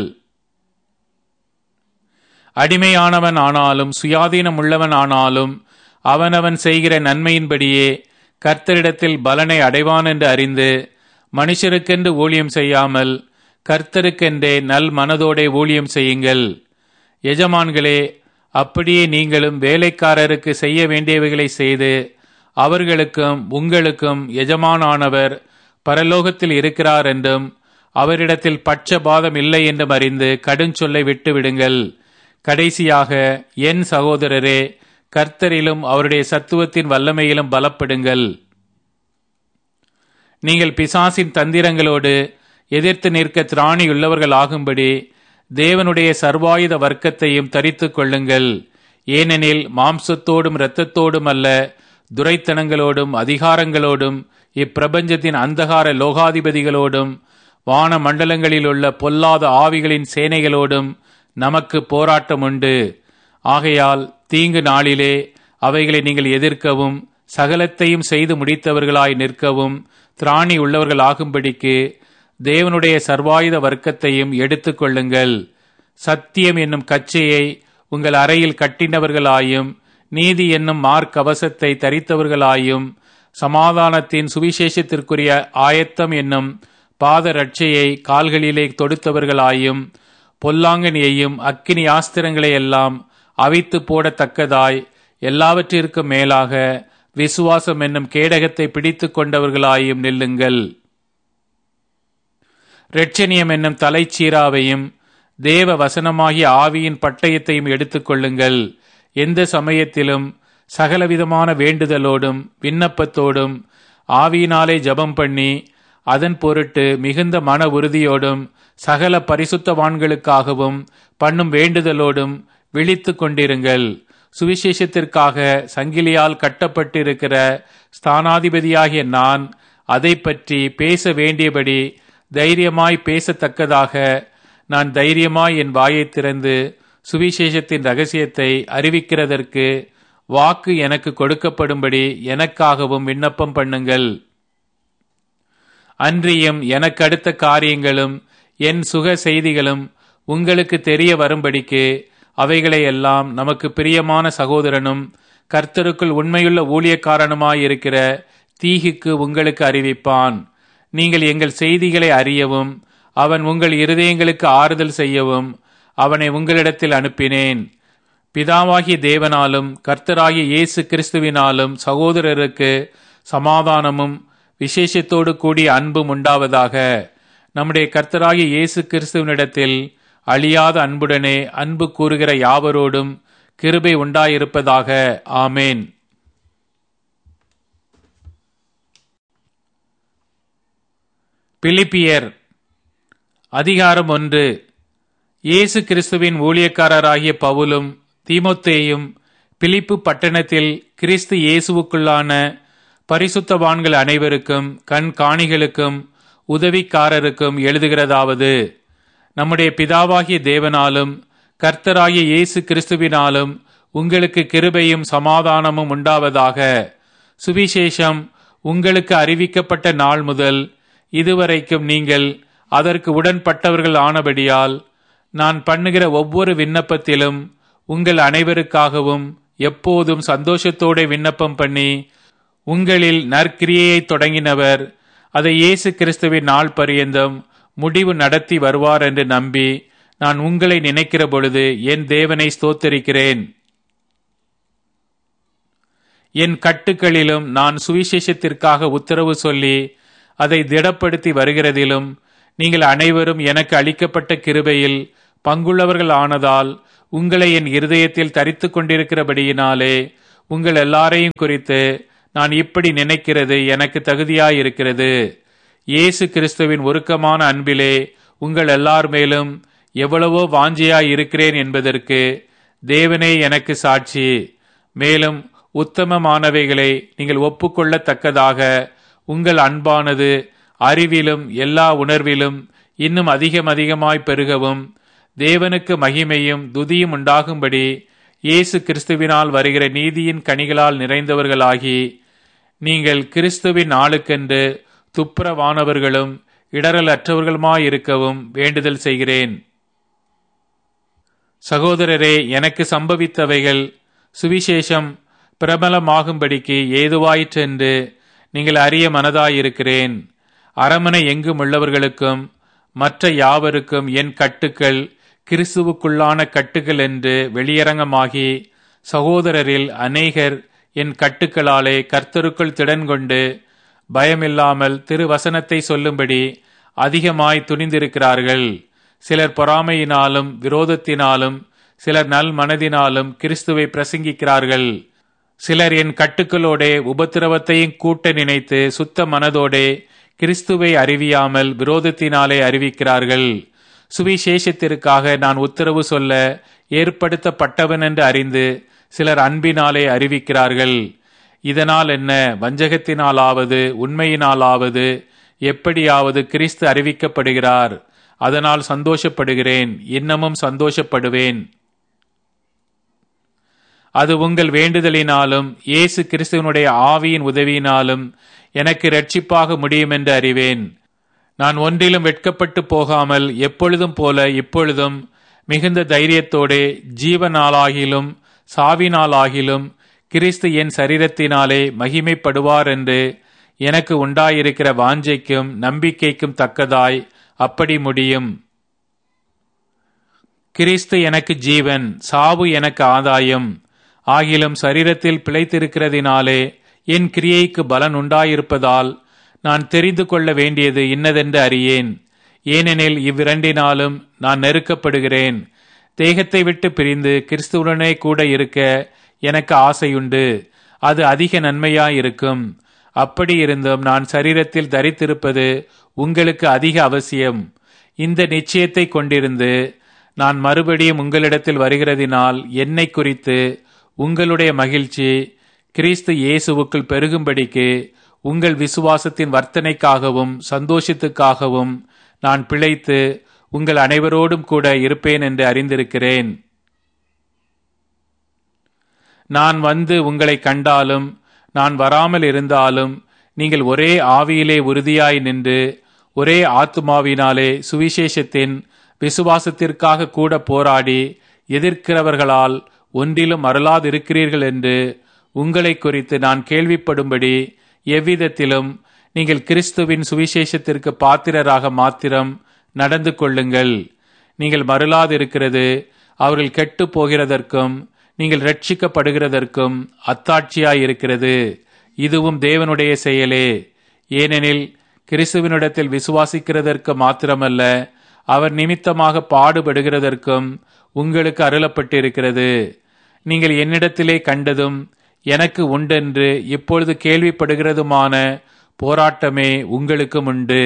Speaker 1: அடிமையானவன் ஆனாலும் சுயாதீனம் உள்ளவன் ஆனாலும் அவனவன் செய்கிற நன்மையின்படியே கர்த்தரிடத்தில் பலனை அடைவான் என்று அறிந்து மனுஷருக்கென்று ஊழியம் செய்யாமல் கர்த்தருக்கென்றே நல் மனதோடே ஊழியம் செய்யுங்கள். எஜமான்களே, அப்படியே நீங்களும் வேலைக்காரருக்கு செய்ய வேண்டியவைகளை செய்து அவர்களுக்கும் உங்களுக்கும் எஜமானானவர் பரலோகத்தில் இருக்கிறார் என்றும் அவரிடத்தில் பட்சபாதம் இல்லை என்றும் அறிந்து கடுஞ்சொல்லை விட்டுவிடுங்கள். கடைசியாக என் சகோதரரே, கர்த்தரிலும் அவருடைய சத்துவத்தின் வல்லமையிலும் பலப்படுங்கள். நீங்கள் பிசாசின் தந்திரங்களோடு எதிர்த்து நிற்க திராணியுள்ளவர்கள் ஆகும்படி தேவனுடைய சர்வாயுத வர்க்கத்தையும் தரித்து கொள்ளுங்கள். ஏனெனில் மாம்சத்தோடும் இரத்தத்தோடும் அல்ல, துரைத்தனங்களோடும் அதிகாரங்களோடும் இப்பிரபஞ்சத்தின் அந்தகார லோகாதிபதிகளோடும் வான மண்டலங்களிலுள்ள பொல்லாத ஆவிகளின் சேனைகளோடும் நமக்கு போராட்டம் உண்டு. ஆகையால் தீங்கு நாளிலே அவைகளை நீங்கள் எதிர்க்கவும் சகலத்தையும் செய்து முடித்தவர்களாய் நிற்கவும் திராணி உள்ளவர்கள் ஆகும்படிக்கு தேவனுடைய சர்வாயுத வர்க்கத்தையும் எடுத்துக் கொள்ளுங்கள். சத்தியம் என்னும் கச்சையை உங்கள் அறையில் கட்டினவர்களாயும் நீதி என்னும் மார்க்கவசத்தை தரித்தவர்களாயும் சமாதானத்தின் சுவிசேஷத்திற்குரிய ஆயத்தம் என்னும் பாத ரட்சையை கால்களிலே தொடுத்தவர்களாயும் பொல்லாங்கனியையும் அக்கினி ஆஸ்திரங்களை எல்லாம் அவித்து போடத்தக்கதாய் எல்லாவற்றிற்கும் மேலாக விசுவாசம் என்னும் கேடகத்தை பிடித்து கொண்டவர்களாயும் நில்லுங்கள். இரட்சணியம் என்னும் தலைச்சீராவையும் தேவ வசனமாகிய ஆவியின் பட்டயத்தையும் எடுத்துக்கொள்ளுங்கள். எந்த சமயத்திலும் சகலவிதமான வேண்டுதலோடும் விண்ணப்பத்தோடும் ஆவியினாலே ஜெபம் பண்ணி அதன் பொருட்டு மிகுந்த மன உறுதியோடும் சகல பரிசுத்தவான்களுக்காகவும் பண்ணும் வேண்டுதலோடும் விழித்து கொண்டிருங்கள். சுவிசேஷத்திற்காக சங்கிலியால் கட்டப்பட்டிருக்கிற ஸ்தானாதிபதியாகிய நான் அதை பற்றி பேச வேண்டியபடி தைரியமாய் பேசத்தக்கதாக நான் தைரியமாய் என் வாயை திறந்து சுவிசேஷத்தின் ரகசியத்தை அறிவிக்கிறதற்கு வாக்கு எனக்கு கொடுக்கப்படும்படி எனக்காகவும் விண்ணப்பம் பண்ணுங்கள். அன்றியும் எனக்கு அடுத்த காரியங்களும் என் சுக செய்திகளும் உங்களுக்கு தெரிய வரும்படிக்கு அவைகளை எல்லாம் நமக்கு பிரியமான சகோதரனும் கர்த்தருக்குள் உண்மையுள்ள ஊழியக்காரனுமாயிருக்கிற தீகுக்கு உங்களுக்கு அறிவிப்பான். நீங்கள் எங்கள் செய்திகளை அறியவும் அவன் உங்கள் இருதயங்களுக்கு ஆறுதல் செய்யவும் அவனை உங்களிடத்தில் அனுப்பினேன். பிதாவாகிய தேவனாலும் கர்த்தராகிய இயேசு கிறிஸ்துவினாலும் சகோதரருக்கு சமாதானமும் விசேஷத்தோடு கூடிய அன்பும் உண்டாவதாக. நம்முடைய கர்த்தராகிய இயேசு கிறிஸ்துவினிடத்தில் அழியாத அன்புடனே அன்பு கூறுகிற யாவரோடும் கிருபை உண்டாயிருப்பதாக. ஆமேன். பிலிப்பியர் அதிகாரம் 1. இயேசு கிறிஸ்துவின் ஊழியக்காரராகிய பவுலும் தீமோத்தேயும் பிலிப்பு பட்டணத்தில் கிறிஸ்து இயேசுவுக்குள்ளான பரிசுத்தவான்கள் அனைவருக்கும் கண்காணிகளுக்கும் உதவிக்காரருக்கும் எழுதுகிறதாவது: நம்முடைய பிதாவாகிய தேவனாலும் கர்த்தராகிய இயேசு கிறிஸ்துவினாலும் உங்களுக்கு கிருபையும் சமாதானமும் உண்டாவதாக. சுவிசேஷம் உங்களுக்கு அறிவிக்கப்பட்ட நாள் முதல் இதுவரைக்கும் நீங்கள் அதற்கு உடன்பட்டவர்கள் ஆனபடியால் நான் பண்ணுகிற ஒவ்வொரு விண்ணப்பத்திலும் உங்கள் அனைவருக்காகவும் எப்போதும் சந்தோஷத்தோடு விண்ணப்பம் பண்ணி உங்களில் நற்கிரியையை தொடங்கினவர் அதை இயேசு கிறிஸ்துவின் நாள் பரியந்தம் முடிவு நடத்தி வருவார் என்று நம்பி நான் உங்களை நினைக்கிற பொழுது என் தேவனை ஸ்தோத்தரிக்கிறேன். என் கட்டுக்களிலும் நான் சுவிசேஷத்திற்காக உத்தரவு சொல்லி அதை திடப்படுத்தி வருகிறதிலும் நீங்கள் அனைவரும் எனக்கு அளிக்கப்பட்ட கிருபையில் பங்குள்ளவர்கள் ஆனதால் உங்களை என் இருதயத்தில் தரித்து கொண்டிருக்கிறபடியினாலே உங்கள் எல்லாரையும் குறித்து நான் இப்படி நினைக்கிறது எனக்கு தகுதியாயிருக்கிறது. இயேசு கிறிஸ்துவின் உருக்கமான அன்பிலே உங்கள் எல்லார் மேலும் எவ்வளவோ வாஞ்சையாய் இருக்கிறேன் என்பதற்கு தேவனே எனக்கு சாட்சி. மேலும் உத்தமமானவைகளை நீங்கள் ஒப்புக்கொள்ளத்தக்கதாக உங்கள் அன்பானது அறிவிலும் எல்லா உணர்விலும் இன்னும் அதிகமாய் பெருகவும் தேவனுக்கு மகிமையும் துதியும் உண்டாகும்படி இயேசு கிறிஸ்துவினால் வருகிற நீதியின் கனிகளால் நிறைந்தவர்களாகி நீங்கள் கிறிஸ்துவின் நாளுக்கென்று துப்புரவானவர்களும் இடரலற்றவர்களுமாயிருக்கவும் வேண்டுதல் செய்கிறேன். சகோதரரே, எனக்கு சம்பவித்தவைகள் சுவிசேஷம் பிரபலமாகும்படிக்கு ஏதுவாயிற்றென்று நீங்கள் அறிய மனதாயிருக்கிறேன். அரமனை எங்கும் உள்ளவர்களுக்கும் மற்ற யாவருக்கும் என் கட்டுக்கள் கிறிஸ்துவுக்குள்ளான கட்டுக்கள் என்று வெளியரங்கமாகி சகோதரரில் அநேகர் என் கட்டுக்களாலே கர்த்தருக்குள் திடன் கொண்டு பயமில்லாமல் திருவசனத்தை சொல்லும்படி அதிகமாய் துணிந்திருக்கிறார்கள். சிலர் பொறாமையினாலும் விரோதத்தினாலும் சிலர் நல் மனதினாலும் கிறிஸ்துவை பிரசங்கிக்கிறார்கள். சிலர் என் கட்டுக்களோடே உபத்திரவத்தையும் கூட்ட நினைத்து சுத்த மனதோடே கிறிஸ்துவை அறிவியாமல் விரோதத்தினாலே அறிவிக்கிறார்கள். சுவிசேஷத்திற்காக நான் உத்தரவு சொல்ல ஏற்படுத்தப்பட்டவன் என்று அறிந்து சிலர் அன்பினாலே அறிவிக்கிறார்கள். இதனால் என்ன? வஞ்சகத்தினாலாவது உண்மையினாலாவது எப்படியாவது கிறிஸ்து அறிவிக்கப்படுகிறார். அதனால் சந்தோஷப்படுகிறேன், இன்னமும் சந்தோஷப்படுவேன். அது உங்கள் வேண்டுதலினாலும் இயேசு கிறிஸ்துவனுடைய ஆவியின் உதவியினாலும் எனக்கு இரட்சிப்பாக முடியும் என்று அறிவேன். நான் ஒன்றிலும் வெட்கப்பட்டு போகாமல் எப்பொழுதும் போல இப்பொழுதும் மிகுந்த தைரியத்தோடே ஜீவனாலாகிலும் சாவினாலாகிலும் கிறிஸ்து என் சரீரத்தினாலே மகிமைப்படுவார் என்று எனக்கு உண்டாயிருக்கிற வாஞ்சைக்கும் நம்பிக்கைக்கும் தக்கதாய் அப்படி முடியும். கிறிஸ்து எனக்கு ஜீவன், சாவு எனக்கு ஆதாயம். ஆகிலும் சரீரத்தில் பிழைத்திருக்கிறதினாலே என் கிரியைக்கு பலன் உண்டாயிருப்பதால் நான் தெரிந்து கொள்ள வேண்டியது இன்னதென்று அறியேன். ஏனெனில் இவ்விரண்டினாலும் நான் நெருக்கப்படுகிறேன். தேகத்தை விட்டு பிரிந்து கிறிஸ்துவுடனே கூட இருக்க எனக்கு ஆசையுண்டு. அது அதிக நன்மையாயிருக்கும். அப்படி இருந்தும் நான் சரீரத்தில் தரித்திருப்பது உங்களுக்கு அதிக அவசியம். இந்த நிச்சயத்தை கொண்டிருந்து நான் மறுபடியும் உங்களிடத்தில் வருகிறதினால் என்னை குறித்து உங்களுடைய மகிழ்ச்சி கிறிஸ்து இயேசுவுக்குள் பெருகும்படிக்கு உங்கள் விசுவாசத்தின் வர்த்தனைக்காகவும் சந்தோஷத்துக்காகவும் நான் பிழைத்து உங்கள் அனைவரோடும் கூட இருப்பேன் என்று அறிந்திருக்கிறேன். நான் வந்து உங்களை கண்டாலும் நான் வராமல் இருந்தாலும் நீங்கள் ஒரே ஆவியிலே உறுதியாய் நின்று ஒரே ஆத்துமாவினாலே சுவிசேஷத்தின் விசுவாசத்திற்காக கூட போராடி எதிர்க்கிறவர்களால் ஒன்றிலும் அருளாதிருக்கிறீர்கள் என்று உங்களை குறித்து நான் கேள்விப்படும்படி எவ்விதத்திலும் நீங்கள் கிறிஸ்துவின் சுவிசேஷத்திற்கு பாத்திரராக மாத்திரம் நடந்து கொள்ளுங்கள். நீங்கள் மருளாதிருக்கிறது அவர்கள் கெட்டு போகிறதற்கும் நீங்கள் ரட்சிக்கப்படுகிறதற்கும் அத்தாட்சியாயிருக்கிறது. இதுவும் தேவனுடைய செயலே. ஏனெனில் கிறிஸ்துவினிடத்தில் விசுவாசிக்கிறதற்கு மாத்திரமல்ல, அவர் நிமித்தமாக பாடுபடுகிறதற்கும் உங்களுக்கு அருளப்பட்டிருக்கிறது. நீங்கள் என்னிடத்திலே கண்டதும் எனக்கு உண்டென்று இப்பொழுது கேள்விப்படுகிறதுமான போராட்டமே உங்களுக்கும் உண்டு.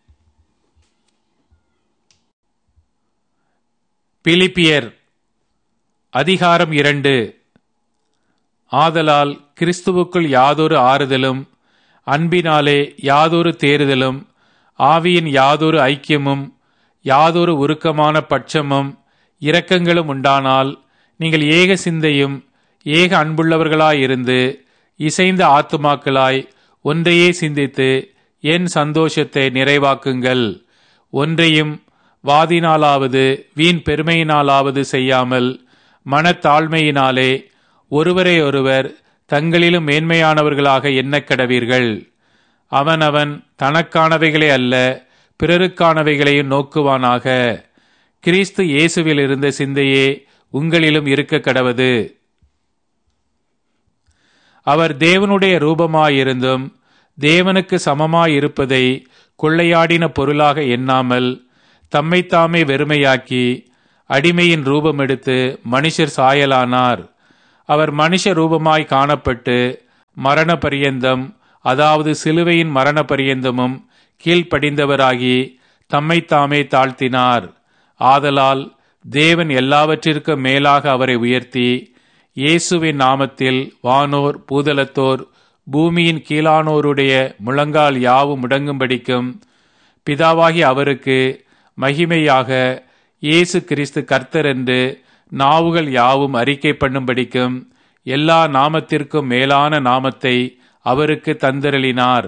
Speaker 1: பிலிப்பியர் அதிகாரம் 2. ஆதலால் கிறிஸ்துவுக்குள் யாதொரு ஆறுதலும் அன்பினாலே யாதொரு தேறுதலும் ஆவியின் யாதொரு ஐக்கியமும் யாதொரு உருக்கமான பட்சமும் இரக்கங்களும் உண்டானால் நீங்கள் ஏக சிந்தையும் ஏக அன்புள்ளவர்களாயிருந்து இசைந்த ஆத்துமாக்களாய் ஒன்றையே சிந்தித்து என் சந்தோஷத்தை நிறைவாக்குங்கள். ஒன்றையும் வாதினாலாவது வீண் பெருமையினாலாவது செய்யாமல் மனத்தாழ்மையினாலே ஒருவரை ஒருவர் தங்களிலும் மேன்மையானவர்களாக எண்ணக்கடவீர்கள். அவனவன் தனக்கானவைகளே அல்ல பிறருக்கானவைகளையும் நோக்குவானாக. கிறிஸ்து இயேசுவில் இருந்த சிந்தையே உங்களிலும் இருக்க கடவது. அவர் தேவனுடைய ரூபமாயிருந்தும் தேவனுக்கு சமமாயிருப்பதை கொள்ளையாடின பொருளாக எண்ணாமல் தம்மைத்தாமே வெறுமையாக்கி அடிமையின் ரூபம் எடுத்து மனுஷர் சாயலானார். அவர் மனுஷ ரூபமாய் காணப்பட்டு மரண பரியந்தம், அதாவது சிலுவையின் மரண பரியந்தமும் கீழ்ப்படிந்தவராகி தம்மைத்தாமே தாழ்த்தினார். ஆதலால் தேவன் எல்லாவற்றிற்கும் மேலாக அவரை உயர்த்தி இயேசுவின் நாமத்தில் வானோர், பூதலத்தோர், பூமியின் கீழானோருடைய முழங்கால் யாவும் முடங்கும்படிக்கும், பிதாவாகி அவருக்கு மகிமையாக இயேசு கிறிஸ்து கர்த்தர் என்று நாவுகள் யாவும் அறிக்கை பண்ணும்படிக்கும் எல்லா நாமத்திற்கும் மேலான நாமத்தை அவருக்கு தந்தருளினார்.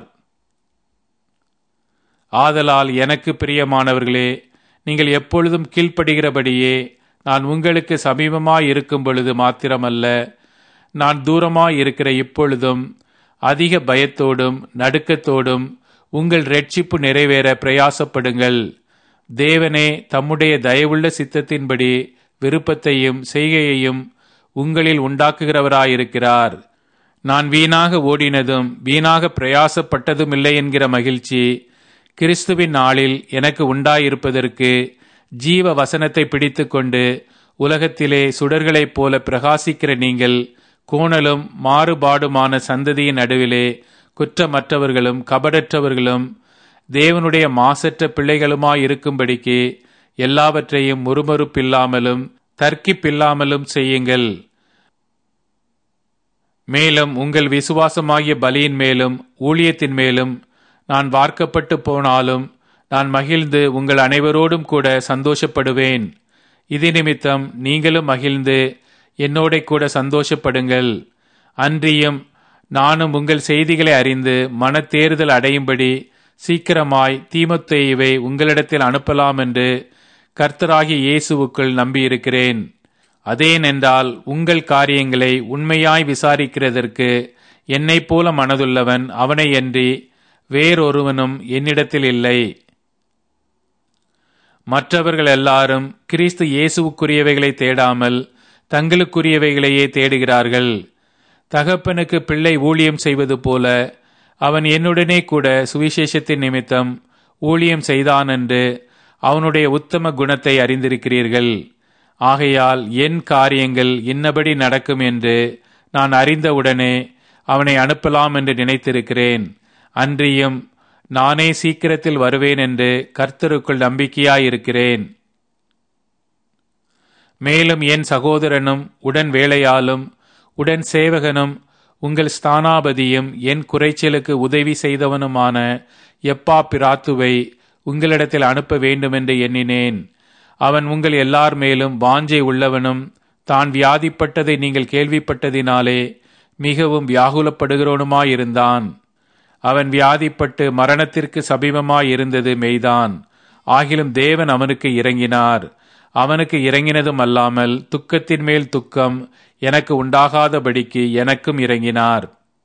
Speaker 1: ஆதலால் எனக்கு பிரியமானவர்களே, நீங்கள் எப்பொழுதும் கீழ்ப்படுகிறபடியே நான் உங்களுக்கு சமீபமாய் இருக்கும் பொழுது மாத்திரமல்ல, நான் தூரமாய் இருக்கிற இப்பொழுதும் அதிக பயத்தோடும் நடுக்கத்தோடும் உங்கள் இரட்சிப்பு நிறைவேற பிரயாசப்படுங்கள். தேவனே தம்முடைய தயவுள்ள சித்தத்தின்படி விருப்பத்தையும் செய்கையையும் உங்களில் உண்டாக்குகிறவராயிருக்கிறார். நான் வீணாக ஓடினதும் வீணாக பிரயாசப்பட்டதுமில்லை என்கிற மகிழ்ச்சி கிறிஸ்துவின் நாளில் எனக்கு உண்டாயிருப்பதற்கு ஜீவ வசனத்தை பிடித்து கொண்டு உலகத்திலே சுடர்களைப் போல பிரகாசிக்கிற நீங்கள் கோணலும் மாறுபாடுமான சந்ததியின் நடுவிலே குற்றமற்றவர்களும் கபடற்றவர்களும் தேவனுடைய மாசற்ற பிள்ளைகளுமாயிருக்கும்படிக்கு எல்லாவற்றையும் முறுமுறுப்பில்லாமலும் தர்க்கிப்பில்லாமலும் செய்யுங்கள். மேலும் உங்கள் விசுவாசமாகிய பலியின் மேலும் ஊழியத்தின் மேலும் நான் வார்க்கப்பட்டு போனாலும் நான் மகிழ்ந்து உங்கள் அனைவரோடும் கூட சந்தோஷப்படுவேன். இது நிமித்தம் நீங்களும் மகிழ்ந்து என்னோட கூட சந்தோஷப்படுங்கள். அன்றியும் நானும் உங்கள் செய்திகளை அறிந்து மனத்தேறுதல் அடையும்படி சீக்கிரமாய் தீமோத்தேயுவை உங்களிடத்தில் அனுப்பலாம் என்று கர்த்தராகிய இயேசுவுக்குள் நம்பியிருக்கிறேன். அதேனென்றால் உங்கள் காரியங்களை உண்மையாய் விசாரிக்கிறதற்கு என்னைப் போல மனதுள்ளவன் அவனையன்றி வேறொருவனும் என்னிடத்தில் இல்லை. மற்றவர்கள் எல்லாரும் கிறிஸ்து இயேசுவுக்குரியவைகளை தேடாமல் தங்களுக்குரியவைகளையே தேடுகிறார்கள். தகப்பனுக்கு பிள்ளை ஊழியம் செய்வது போல அவன் என்னுடனே கூட சுவிசேஷத்தின் நிமித்தம் ஊழியம் செய்தான் என்று அவனுடைய உத்தம குணத்தை அறிந்திருக்கிறீர்கள். ஆகையால் என் காரியங்கள் இன்னபடி நடக்கும் என்று நான் அறிந்தவுடனே அவனை அனுப்பலாம் என்று நினைத்திருக்கிறேன். அன்றியும் நானே சீக்கிரத்தில் வருவேன் என்று கர்த்தருக்குள் நம்பிக்கையாயிருக்கிறேன். மேலும் என் சகோதரனும் உடன் வேலையாலும் உடன் சேவகனும் உங்கள் ஸ்தானாபதியும் என் குறைச்சலுக்கு உதவி செய்தவனுமான எப்பாப்பிராத்துவை உங்களிடத்தில் அனுப்ப வேண்டுமென்று எண்ணினேன். அவன் உங்கள் எல்லார் மேலும் வாஞ்சை உள்ளவனும் தான் வியாதிப்பட்டதை நீங்கள் கேள்விப்பட்டதினாலே மிகவும் வியாகுலப்படுகிறவனுமாயிருந்தான். அவன் வியாதிப்பட்டு மரணத்திற்கு சமீபமாயிருந்தது மெய்தான். ஆகிலும் தேவன் அவனுக்கு இறங்கினார். அவனுக்கு இறங்கினதும் அல்லாமல் துக்கத்தின் மேல் துக்கம் எனக்கு உண்டாகாதபடிக்கு எனக்கும் இறங்கினார்.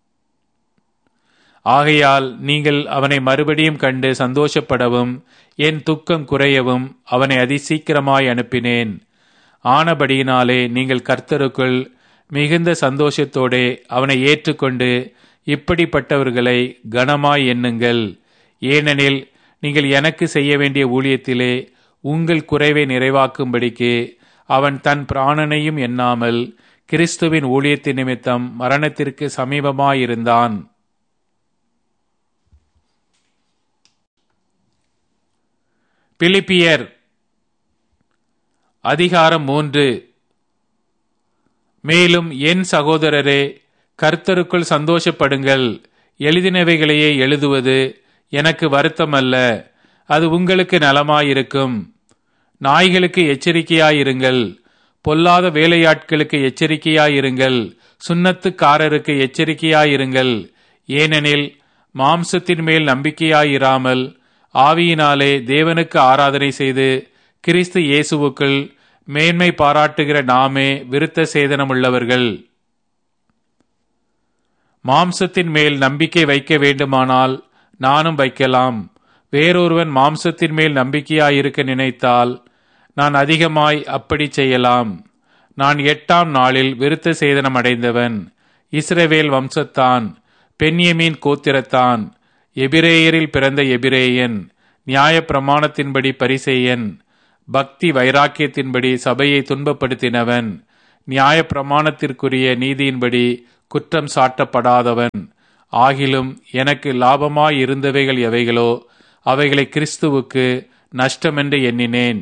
Speaker 1: ஆகையால் நீங்கள் அவனை மறுபடியும் கண்டு சந்தோஷப்படவும் என் துக்கம் குறையவும் அவனை அதிசீக்கிரமாய் அனுப்பினேன். ஆனபடியினாலே நீங்கள் கர்த்தருக்குள் மிகுந்த சந்தோஷத்தோடே அவனை ஏற்றுக்கொண்டு இப்படிப்பட்டவர்களை கனமாய் எண்ணுங்கள். ஏனெனில் நீங்கள் எனக்கு செய்ய வேண்டிய ஊழியத்திலே உங்கள் குறைவை நிறைவாக்கும்படிக்கு அவன் தன் பிராணனையும் எண்ணாமல் கிறிஸ்துவின் ஊழியத்தின் நிமித்தம் மரணத்திற்கு சமீபமாயிருந்தான். பிலிப்பியர் அதிகாரம் 3. மேலும் என் சகோதரரே, கர்த்தருக்குள் சந்தோஷப்படுங்கள். எழுதினவைகளையே எழுதுவது எனக்கு வருத்தமல்ல, அது உங்களுக்கு நலமாயிருக்கும். நாய்களுக்கு எச்சரிக்கையாயிருங்கள், பொல்லாத வேலையாட்களுக்கு எச்சரிக்கையாயிருங்கள், சுன்னத்துக்காரருக்கு எச்சரிக்கையாயிருங்கள். ஏனெனில் மாம்சத்தின் மேல் நம்பிக்கையாயிராமல் ஆவியினாலே தேவனுக்கு ஆராதனை செய்து கிறிஸ்து இயேசுவுக்குள் மேன்மை பாராட்டுகிற நாமே விருத்த சேதனமுள்ளவர்கள். மாம்சத்தின் மேல் நம்பிக்கை வைக்க வேண்டுமானால் நானும் வைக்கலாம். வேறொருவன் மாம்சத்தின் மேல் நம்பிக்கையாயிருக்க நினைத்தால் நான் அதிகமாய் அப்படி செய்யலாம். நான் 8ஆம் நாளில் விருத்த சேதனம் அடைந்தவன். இஸ்ரவேல் வம்சத்தான், பென்யமீன் கோத்திரத்தான், எபிரேயரில் பிறந்த எபிரேயன், நியாய பிரமாணத்தின்படி பரிசேயன், பக்தி வைராக்கியத்தின்படி சபையை துன்பப்படுத்தினவன், நியாயப்பிரமாணத்திற்குரிய நீதியின்படி குற்றம் சாட்டப்படாதவன். ஆகிலும் எனக்கு லாபமாயிருந்தவைகள் எவைகளோ அவைகளை கிறிஸ்துவுக்கு நஷ்டமென்று எண்ணினேன்.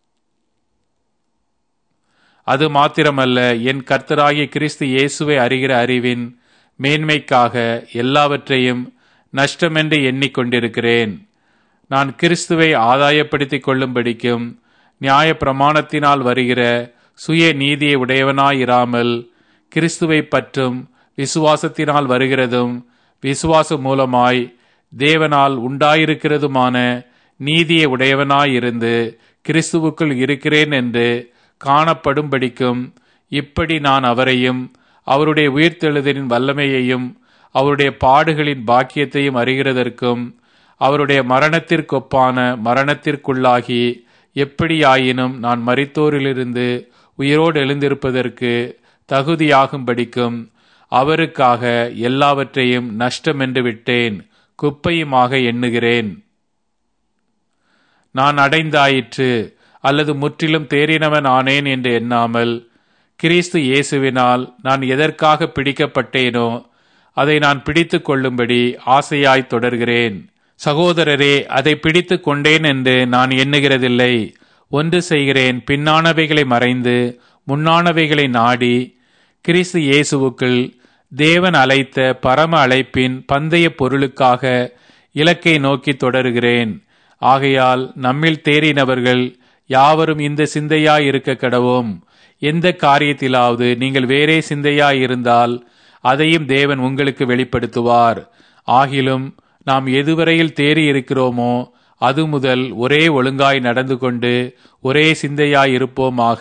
Speaker 1: அது மாத்திரமல்ல, என் கர்த்தராகிய கிறிஸ்து இயேசுவை அறிகிற அறிவின் மேன்மைக்காக எல்லாவற்றையும் நஷ்டமென்று எண்ணிக்கொண்டிருக்கிறேன். நான் கிறிஸ்துவை ஆதாயப்படுத்திக் கொள்ளும்படிக்கும் நியாய பிரமாணத்தினால் வருகிற சுய நீதியை உடையவனாயிராமல் கிறிஸ்துவை பற்றும் விசுவாசத்தினால் வருகிறதும் விசுவாசம் மூலமாய் தேவனால் உண்டாயிருக்கிறதுமான நீதியை உடையவனாயிருந்து கிறிஸ்துவுக்குள் இருக்கிறேன் என்று காணப்படும்படிக்கும் இப்படி நான் அவரையும் அவருடைய உயிர்த்தெழுதலின் வல்லமையையும் அவருடைய பாடுகளின் பாக்கியத்தையும் அறிகிறதற்கும் அவருடைய மரணத்திற்கொப்பான மரணத்திற்குள்ளாகி எப்படியாயினும் நான் மரித்தோரிலிருந்து உயிரோடு எழுந்திருப்பதற்கு தகுதியாகும்படிக்கும் அவருக்காக எல்லாவற்றையும் நஷ்டமென்று விட்டேன், குப்பையுமாக எண்ணுகிறேன். நான் அடைந்தாயிற்று அல்லது முற்றிலும் தேறினவன் ஆனேன் என்று எண்ணாமல் கிறிஸ்து இயேசுவினால் நான் எதற்காக பிடிக்கப்பட்டேனோ அதை நான் பிடித்து கொள்ளும்படி ஆசையாய் தொடர்கிறேன். சகோதரரே, அதை பிடித்து கொண்டேன் என்று நான் எண்ணுகிறதில்லை. ஒன்று செய்கிறேன், பின்னானவைகளை மறைந்து முன்னானவைகளை நாடி கிறிஸ்து இயேசுவுக்குள் தேவன் அழைத்த பரம அழைப்பின் பந்தய பொருளுக்காக இலக்கை நோக்கி தொடருகிறேன். ஆகையால் நம்மில் தேறினவர்கள் யாவரும் இந்த சிந்தையாய் இருக்க கடவோம். எந்த காரியத்திலாவது நீங்கள் வேறே சிந்தையாய் இருந்தால் அதையும் தேவன் உங்களுக்கு வெளிப்படுத்துவார். ஆகிலும் நாம் எதுவரையில் தேறி இருக்கிறோமோ அது முதல் ஒரே ஒழுங்காய் நடந்து கொண்டு ஒரே சிந்தையாய் இருப்போமாக.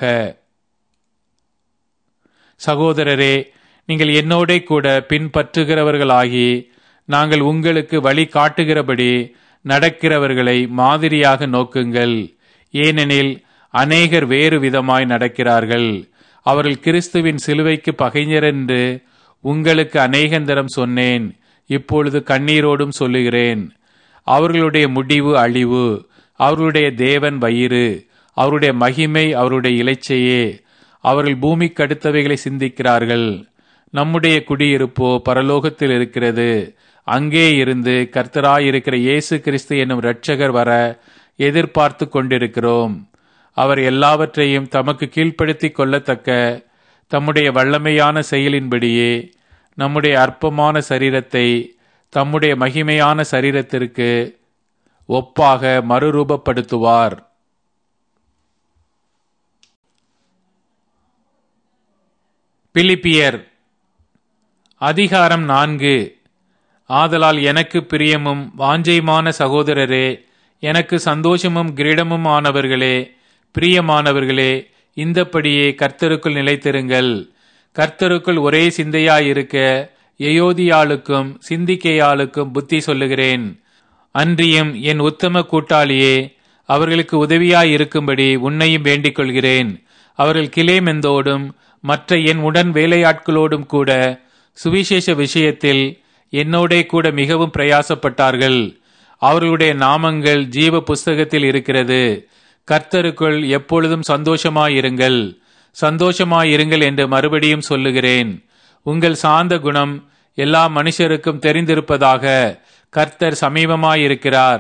Speaker 1: சகோதரரே, நீங்கள் என்னோட கூட பின்பற்றுகிறவர்களாகி நாங்கள் உங்களுக்கு வழி காட்டுகிறபடி நடக்கிறவர்களை மாதிரியாக நோக்குங்கள். ஏனெனில் அநேகர் வேறு விதமாய் நடக்கிறார்கள். அவர்கள் கிறிஸ்துவின் சிலுவைக்கு பகைஞர் என்று உங்களுக்கு அநேகந்தரம் சொன்னேன், இப்பொழுது கண்ணீரோடும் சொல்லுகிறேன். அவர்களுடைய முடிவு அழிவு, அவர்களுடைய தேவன் வயிறு, அவருடைய மகிமை அவருடைய இலைச்சையே. அவர்கள் பூமிக்கு அடுத்தவைகளை சிந்திக்கிறார்கள். நம்முடைய குடியிருப்போ பரலோகத்தில் இருக்கிறது. அங்கே இருந்து கர்த்தராயிருக்கிற இயேசு கிறிஸ்து என்னும் இரட்சகர் வர எதிர்பார்த்து கொண்டிருக்கிறோம். அவர் எல்லாவற்றையும் தமக்கு கீழ்ப்படுத்தி கொள்ளத்தக்க தம்முடைய வல்லமையான செயலின்படியே நம்முடைய அற்பமான சரீரத்தை தம்முடைய மகிமையான சரீரத்திற்கு ஒப்பாக மறுரூபப்படுத்துவார். பிலிப்பியர் அதிகாரம் 4. ஆதலால் எனக்கு பிரியமும் வாஞ்சையுமான சகோதரரே, எனக்கு சந்தோஷமும் கிரீடமும் ஆனவர்களே, பிரியமானவர்களே, இந்தப்படியே கர்த்தருக்குள் நிலைத்திருங்கள். கர்த்தருக்குள் ஒரே சிந்தையாயிருக்க எயோதியாளுக்கும் சிந்திக்கேயாளுக்கும் புத்தி சொல்லுகிறேன். அன்றியும் என் உத்தம கூட்டாளியே, அவர்களுக்கு உதவியாயிருக்கும்படி உன்னையும் வேண்டிக் கொள்கிறேன். அவர்கள் கிலேமெந்தோடும் மற்ற என் உடன் வேலையாட்களோடும் கூட சுவிசேஷ விஷயத்தில் என்னோடே கூட மிகவும் பிரயாசப்பட்டார்கள். அவர்களுடைய நாமங்கள் ஜீவ புஸ்தகத்தில் இருக்கிறது. கர்த்தருக்குள் எப்பொழுதும் சந்தோஷமாயிருங்கள், சந்தோஷமாயிருங்கள் என்று மறுபடியும் சொல்லுகிறேன். உங்கள் சாந்த குணம் எல்லா மனுஷருக்கும் தெரிந்திருப்பதாக. கர்த்தர் சமீபமாயிருக்கிறார்.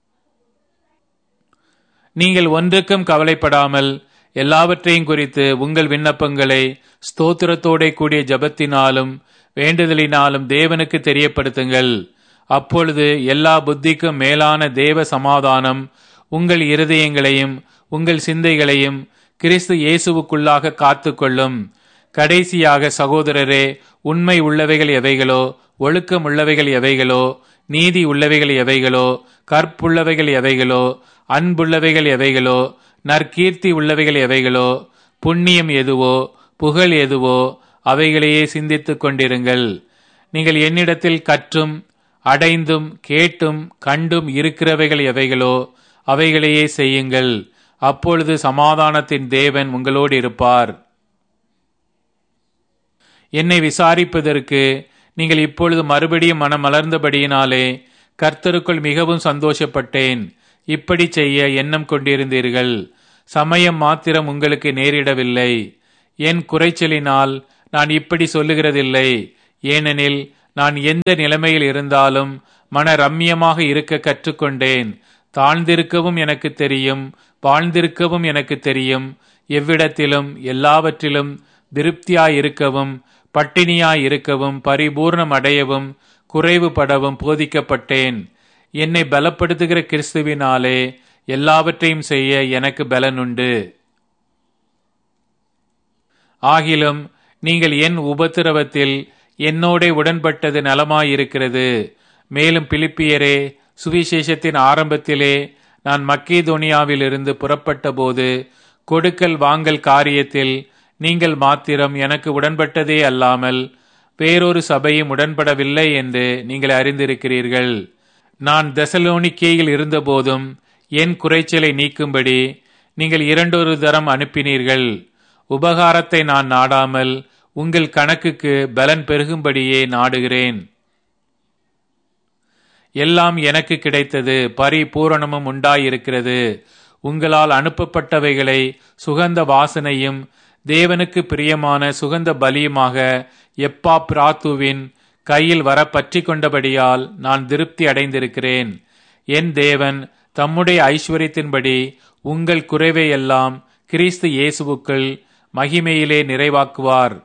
Speaker 1: நீங்கள் ஒன்றுக்கும் கவலைப்படாமல் எல்லாவற்றையும் குறித்து உங்கள் விண்ணப்பங்களை ஸ்தோத்திரத்தோட கூடிய ஜபத்தினாலும் வேண்டுதலினாலும் தேவனுக்கு தெரியப்படுத்துங்கள். அப்பொழுது எல்லா புத்திக்கும் மேலான தேவ சமாதானம் உங்கள் இருதயங்களையும் உங்கள் சிந்தைகளையும் கிறிஸ்து இயேசுவுக்குள்ளாக காத்துக்கொள்ளும். கடைசியாக சகோதரரே, உண்மை உள்ளவைகள் எவைகளோ, ஒழுக்கம் உள்ளவைகள் எவைகளோ, நீதி உள்ளவைகள் எவைகளோ, கற்புள்ளவைகள் எவைகளோ, அன்புள்ளவைகள் எவைகளோ, நற்கீர்த்தி உள்ளவைகள் எவைகளோ, புண்ணியம் எதுவோ, புகழ் எதுவோ, அவைகளையே சிந்தித்துக் கொண்டிருங்கள். நீங்கள் என்னிடத்தில் கற்றும் அடைந்தும் கேட்டும் கண்டும் இருக்கிறவைகள் எவைகளோ அவைகளையே செய்யுங்கள். அப்பொழுது சமாதானத்தின் தேவன் உங்களோடு இருப்பார். என்னை விசாரிப்பதற்கு நீங்கள் இப்பொழுது மறுபடியும் மனம் மலர்ந்தபடியினாலே கர்த்தருக்குள் மிகவும் சந்தோஷப்பட்டேன். இப்படி செய்ய எண்ணம் கொண்டிருந்தீர்கள். சமயம் மாத்திரம் உங்களுக்கு நேரிடவில்லை. என் குறைச்சலினால் நான் இப்படி சொல்லுகிறதில்லை. ஏனெனில் நான் எந்த நிலைமையில் இருந்தாலும் மன ரம்மியமாக இருக்க கற்றுக்கொண்டேன். தாழ்ந்திருக்கவும் எனக்கு தெரியும், வாழ்ந்திருக்கவும் எனக்கு தெரியும். எவ்விடத்திலும் எல்லாவற்றிலும் திருப்தியாயிருக்கவும் பட்டினியாயிருக்கவும் பரிபூர்ணம் அடையவும் குறைவுபடவும் போதிக்கப்பட்டேன். என்னை பலப்படுத்துகிற கிறிஸ்துவினாலே எல்லாவற்றையும் செய்ய எனக்கு பலனுண்டு. ஆகிலும் நீங்கள் என் உபத்திரவத்தில் என்னோட உடன்பட்டது நலமாயிருக்கிறது. மேலும் பிலிப்பியரே, சுவிசேஷத்தின் ஆரம்பத்திலே நான் மக்கேதோனியாவிலிருந்து புறப்பட்ட போது கொடுக்கல் வாங்கல் காரியத்தில் நீங்கள் மாத்திரம் எனக்கு உடன்பட்டதே அல்லாமல் வேறொரு சபையும் உடன்படவில்லை என்று நீங்கள் அறிந்திருக்கிறீர்கள். நான் தெசலோனிக்கேயில் இருந்தபோதும் என் குறைச்சலை நீக்கும்படி நீங்கள் 2 தரம் அனுப்பினீர்கள். உபகாரத்தை நான் நாடாமல் உங்கள் கணக்குக்கு பலன் பெருகும்படியே நாடுகிறேன். எல்லாம் எனக்கு கிடைத்தது, பரிபூரணமும் உண்டாயிருக்கிறது. உங்களால் அனுப்பப்பட்டவைகளை சுகந்த வாசனையும் தேவனுக்கு பிரியமான சுகந்த பலியுமாக எப்பாப்ராத்துவின் கையில் வர பற்றி கொண்டபடியால் நான் திருப்தி அடைந்திருக்கிறேன். என் தேவன் தம்முடைய ஐஸ்வர்யத்தின்படி உங்கள் குறைவையெல்லாம் கிறிஸ்து இயேசுவுக்குள் மகிமையிலே நிறைவாக்குவார்.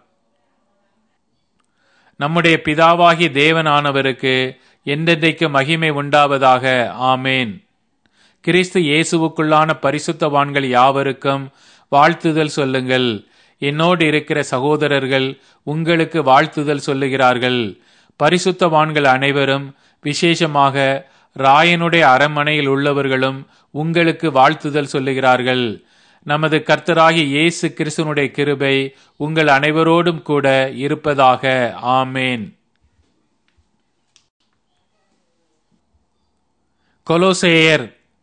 Speaker 1: நம்முடைய பிதாவாகிய தேவனானவருக்கு என்றென்றைக்கு மகிமை உண்டாவதாக. ஆமேன். கிறிஸ்து இயேசுவுக்குள்ளான பரிசுத்தவான்கள் யாவருக்கும் வாழ்த்துதல் சொல்லுங்கள். என்னோடு இருக்கிற சகோதரர்கள் உங்களுக்கு வாழ்த்துதல் சொல்லுகிறார்கள். பரிசுத்தவான்கள் அனைவரும், விசேஷமாக ராயனுடைய அரண்மனையில் உள்ளவர்களும் உங்களுக்கு வாழ்த்துதல் சொல்லுகிறார்கள். நமது கர்த்தராகிய இயேசு கிறிஸ்துவினுடைய கிருபை உங்கள் அனைவரோடும் கூட இருப்பதாக. ஆமேன். கொலோசேயர்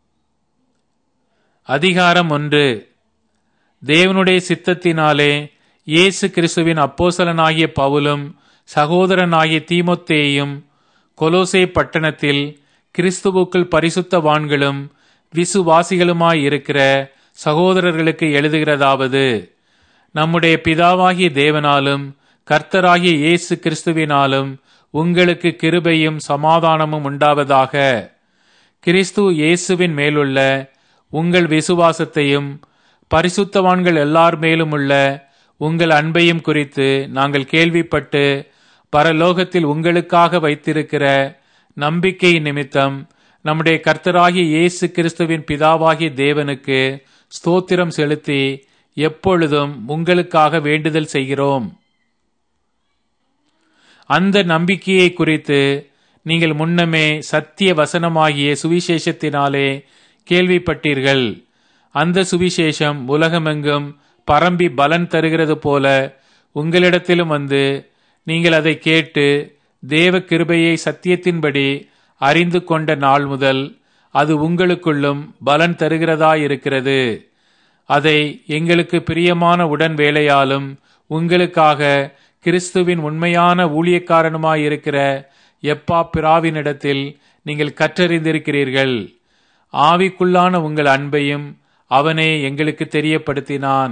Speaker 1: அதிகாரம் 1. தேவனுடைய சித்தத்தினாலே இயேசு கிறிஸ்துவின் அப்போஸ்தலனாகிய பவுலும் சகோதரனாகிய தீமோத்தேயும் கொலோசே பட்டணத்தில் கிறிஸ்துவுக்குள் பரிசுத்தவான்களும் விசுவாசிகளுமாயிருக்கிற சகோதரர்களுக்கு எழுதுகிறதாவது: நம்முடைய பிதாவாகிய தேவனாலும் கர்த்தராகிய இயேசு கிறிஸ்துவினாலும் உங்களுக்கு கிருபையும் சமாதானமும் உண்டாவதாக. கிறிஸ்து இயேசுவின் மேலுள்ள உங்கள் விசுவாசத்தையும் பரிசுத்தவான்கள் எல்லார் மேலும் உள்ள உங்கள் அன்பையும் குறித்து நாங்கள் கேள்விப்பட்டு பரலோகத்தில் உங்களுக்காக வைத்திருக்கிற நம்பிக்கை நிமித்தம் நம்முடைய கர்த்தராகிய இயேசு கிறிஸ்துவின் பிதாவாகிய தேவனுக்கு ஸ்தோத்திரம் செலுத்தி எப்பொழுதும் உங்களுக்காக வேண்டுதல் செய்கிறோம். அந்த நம்பிக்கையை குறித்து நீங்கள் முன்னமே சத்திய வசனமாகிய சுவிசேஷத்தினாலே கேள்விப்பட்டீர்கள். அந்த சுவிசேஷம் உலகமெங்கும் பரம்பி பலன் தருகிறது போல உங்களிடத்திலும் வந்து நீங்கள் அதை கேட்டு தேவ கிருபையை சத்தியத்தின்படி அறிந்து கொண்ட நாள் முதல் அது உங்களுக்குள்ளும் பலன் தருகிறதாயிருக்கிறது. அதை எங்களுக்கு பிரியமான உடன் வேலையாலும் உங்களுக்காக கிறிஸ்துவின் உண்மையான ஊழியக்காரனுமாயிருக்கிற எப்பாப்பிராவினிடத்தில் நீங்கள் கற்றறிந்திருக்கிறீர்கள். ஆவிக்குள்ளான உங்கள் அன்பையும் அவனே எங்களுக்கு தெரியப்படுத்தினான்.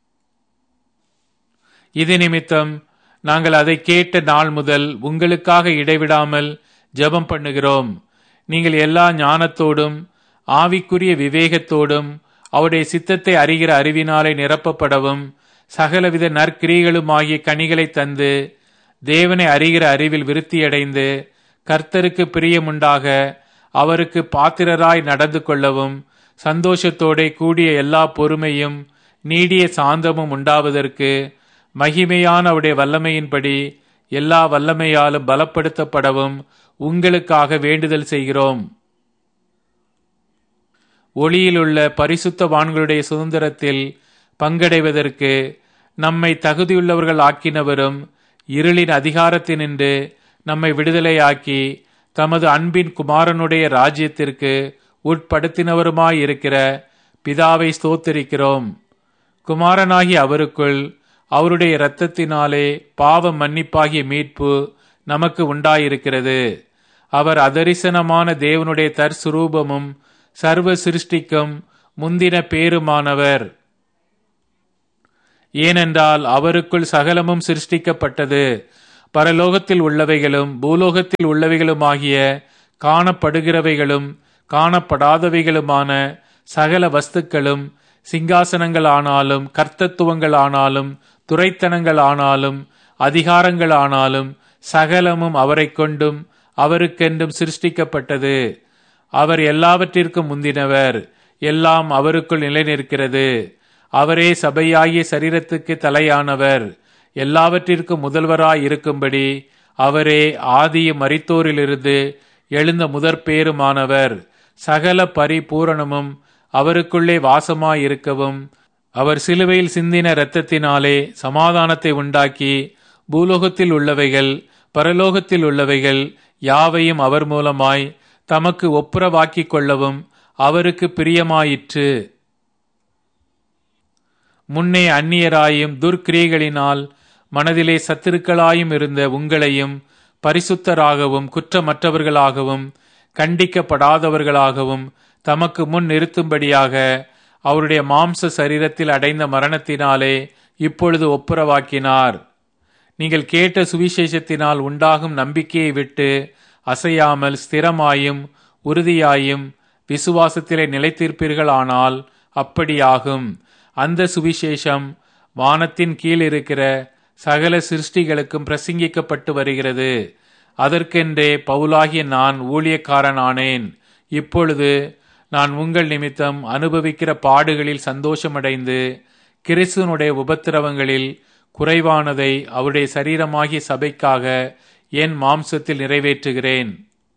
Speaker 1: இது நிமித்தம் நாங்கள் அதை கேட்ட நாள் முதல் உங்களுக்காக இடைவிடாமல் ஜெபம் பண்ணுகிறோம். நீங்கள் எல்லா ஞானத்தோடும் ஆவிக்குரிய விவேகத்தோடும் அவருடைய சித்தத்தை அறிகிற அறிவினாலே நிரப்பப்படவும் சகலவித நற்கிரியைகளுமாகிய கனிகளை தந்து தேவனை அறிகிற அறிவில் விருத்தியடைந்து கர்த்தருக்கு பிரியமுண்டாக அவருக்கு பாத்திரராய் நடந்து கொள்ளவும் சந்தோஷத்தோட கூடிய எல்லா பொறுமையும் நீடிய சாந்தமும் உண்டாவதற்கு மகிமையான அவருடைய வல்லமையின்படி எல்லா வல்லமையாலும் பலப்படுத்தப்படவும் உங்களுக்காக வேண்டுதல் செய்கிறோம். ஒளியிலுள்ள பரிசுத்தவான்களுடைய சுதந்திரத்தில் பங்கடைவதற்கு நம்மை தகுதியுள்ளவர்கள் ஆக்கினவரும் இருளின் அதிகாரத்தினின்று நம்மை விடுதலையாக்கி தமது அன்பின் குமாரனுடைய ராஜ்யத்திற்கு உட்படுத்தினவருமாயிருக்கிற பிதாவை ஸ்தோத்திரிக்கிறோம். குமாரனாகி அவருக்குள் அவருடைய இரத்தத்தினாலே பாவ மன்னிப்பாகிய மீட்பு நமக்கு உண்டாயிருக்கிறது. அவர் அதரிசனமான தேவனுடைய தற்சுரூபமும் சர்வ சிருஷ்டிக்கும் முந்தின பேருமானவர். ஏனென்றால் அவருக்குள் சகலமும் சிருஷ்டிக்கப்பட்டது. பரலோகத்தில் உள்ளவைகளும் பூலோகத்தில் உள்ளவைகளுமாகிய காணப்படுகிறவைகளும் காணப்படாதவைகளுமான சகல வஸ்துக்களும், சிங்காசனங்கள் ஆனாலும் கர்த்தத்துவங்கள் ஆனாலும் துரைத்தனங்கள் ஆனாலும் அதிகாரங்கள் ஆனாலும் சகலமும் அவரை கொண்டும் அவருக்கென்றும் சிருஷ்டிக்கப்பட்டது. அவர் எல்லாவற்றிற்கும் முந்தினவர், எல்லாம் அவருக்குள் நிலைநிற்கிறது. அவரே சபையாகிய சரீரத்துக்கு தலையானவர், எல்லாவற்றிற்கும் முதல்வராய் இருக்கும்படி அவரே ஆதியும் மரித்தோரிலிருந்து எழுந்த முதற்பேருமானவர். சகல பரிபூரணமும் அவருக்குள்ளே வாசமாயிருக்கவும் அவர் சிலுவையில் சிந்தின இரத்தத்தினாலே சமாதானத்தை உண்டாக்கி பூலோகத்தில் உள்ளவைகள் பரலோகத்தில் உள்ளவைகள் யாவையும் அவர் மூலமாய் தமக்கு ஒப்புரவாக்கிக் கொள்ளவும் அவருக்கு பிரியமாயிற்று. முன்னே அந்நியராயும் துர்க்கிரியைகளினால் மனதிலே சத்துருக்களாயும் இருந்த உங்களையும் பரிசுத்தராகவும் குற்றமற்றவர்களாகவும் கண்டிக்கப்படாதவர்களாகவும் தமக்கு முன் நிறுத்தும்படியாக அவருடைய மாம்ச சரீரத்தில் அடைந்த மரணத்தினாலே இப்பொழுது ஒப்புரவாக்கினார். நீங்கள் கேட்ட சுவிசேஷத்தினால் உண்டாகும் நம்பிக்கையை விட்டு அசையாமல் ஸ்திரமாயும் உறுதியாயும் விசுவாசத்திலே நிலைத்திருப்பீர்களானால் அப்படியாகும். அந்த சுவிசேஷம் வானத்தின் கீழ் இருக்கிற சகல சிருஷ்டிகளுக்கும் பிரசங்கிக்கப்பட்டு வருகிறது. அதற்கென்றே பவுலாகிய நான் ஊழியக்காரன் ஆனேன். இப்பொழுது நான் உங்கள் நிமித்தம் அனுபவிக்கிற பாடுகளில் சந்தோஷமடைந்து கிறிஸ்துவனுடைய உபத்திரவங்களில் குறைவானதை அவருடைய சரீரமாகிய சபைக்காக என் மாம்சத்தில் நிறைவேற்றுகிறேன்.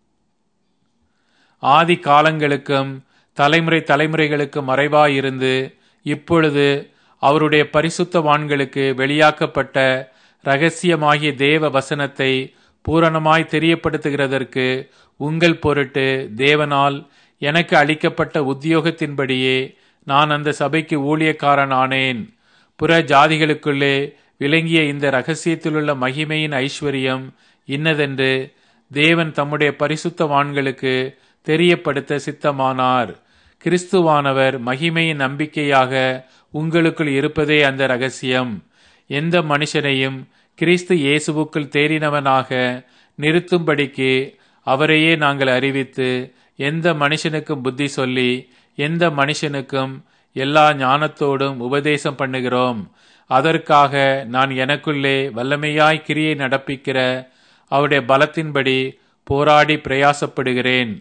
Speaker 1: ஆதி காலங்களுக்கும் தலைமுறை தலைமுறைகளுக்கு மறைவாயிருந்து இப்பொழுது அவருடைய பரிசுத்தவான்களுக்கு வெளியாக்கப்பட்ட இரகசியமாகிய தேவ வசனத்தை பூரணமாய் தெரியப்படுத்துகிறதற்கு உங்கள் பொருட்டு தேவனால் எனக்கு அளிக்கப்பட்ட உத்தியோகத்தின்படியே நான் அந்த சபைக்கு ஊழியக்காரன் ஆனேன். புற ஜாதிகளுக்குள்ளே விளங்கிய இந்த இரகசியத்திலுள்ள மகிமையின் ஐஸ்வர்யம் இன்னதென்று தேவன் தம்முடைய பரிசுத்தவான்களுக்கு தெரியப்படுத்த சித்தமானார். கிறிஸ்துவானவர் மகிமையின் நம்பிக்கையாக உங்களுக்குள் இருப்பதே அந்த இரகசியம். எந்த மனுஷனையும் கிறிஸ்து இயேசுவுக்குள் தேறினவனாக நிறுத்தும்படிக்கு அவரையே நாங்கள் அறிவித்து எந்த மனுஷனுக்கும் புத்தி சொல்லி எந்த மனுஷனுக்கும் எல்லா ஞானத்தோடும் உபதேசம் பண்ணுகிறோம். அதற்காக நான் எனக்குள்ளே வல்லமையாய் கிரியை நடப்பிக்கிற அவருடைய பலத்தின்படி போராடி பிரயாசப்படுகிறேன்.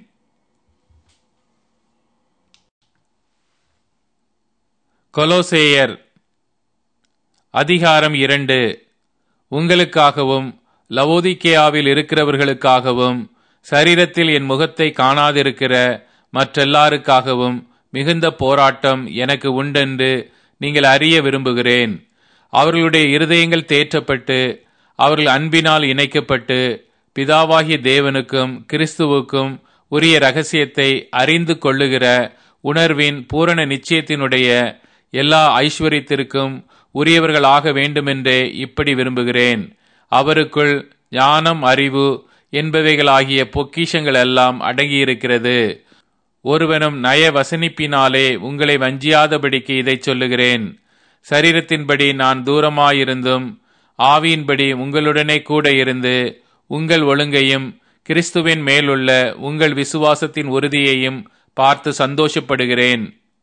Speaker 1: கொலோசேயர் அதிகாரம் 2. உங்களுக்காகவும் லவோதிக்கேயாவில் இருக்கிறவர்களுக்காகவும் சரீரத்தில் என் முகத்தை காணாதிருக்கிற மற்றெல்லாருக்காகவும் மிகுந்த போராட்டம் எனக்கு உண்டென்று நீங்கள் அறிய விரும்புகிறேன். அவர்களுடைய இருதயங்கள் தேற்றப்பட்டு அவர்கள் அன்பினால் இணைக்கப்பட்டு பிதாவாகிய தேவனுக்கும் கிறிஸ்துவுக்கும் உரிய இரகசியத்தை அறிந்து கொள்ளுகிற உணர்வின் பூரண நிச்சயத்தினுடைய எல்லா ஐஸ்வர்யத்திற்கும் உரியவர்களாக வேண்டுமென்றே இப்படி விரும்புகிறேன். அவருக்குள் ஞானம் அறிவு என்பவைகளாகிய பொக்கிஷங்கள் எல்லாம் அடங்கியிருக்கிறது. ஒருவனும் நய வசனிப்பினாலே உங்களை வஞ்சியாதபடிக்கு இதை சொல்லுகிறேன். சரீரத்தின்படி நான் தூரமாயிருந்தும் ஆவியின்படி உங்களுடனே கூட இருந்து உங்கள் ஒழுங்கையும் கிறிஸ்துவின் மேலுள்ள உங்கள் விசுவாசத்தின் உறுதியையும் பார்த்து சந்தோஷப்படுகிறேன்.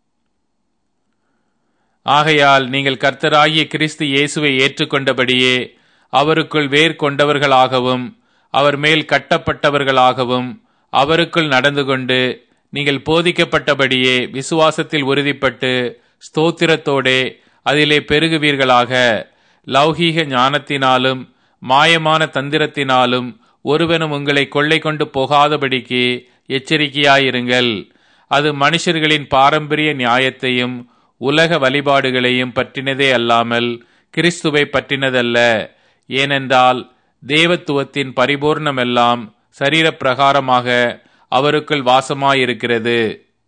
Speaker 1: ஆகையால் நீங்கள் கர்த்தராகிய கிறிஸ்து இயேசுவை ஏற்றுக்கொண்டபடியே அவருக்குள் வேர் கொண்டவர்களாகவும் அவர் மேல் கட்டப்பட்டவர்களாகவும் அவருக்குள் நடந்து கொண்டு நீங்கள் போதிக்கப்பட்டபடியே விசுவாசத்தில் உறுதிப்பட்டு ஸ்தோத்திரத்தோடே அதிலே பெருகுவீர்களாக. லௌகீக ஞானத்தினாலும் மாயமான தந்திரத்தினாலும் ஒருவனும் உங்களை கொள்ளை கொண்டு போகாதபடிக்கு எச்சரிக்கையாயிருங்கள். அது மனுஷர்களின் பாரம்பரிய நியாயத்தையும் உலக வழிபாடுகளையும் பற்றினதே அல்லாமல் கிறிஸ்துவை பற்றினதல்ல. ஏனென்றால் தேவத்துவத்தின் பரிபூர்ணமெல்லாம் சரீர பிரகாரமாக அவருக்குள் வாசமாயிருக்கிறது.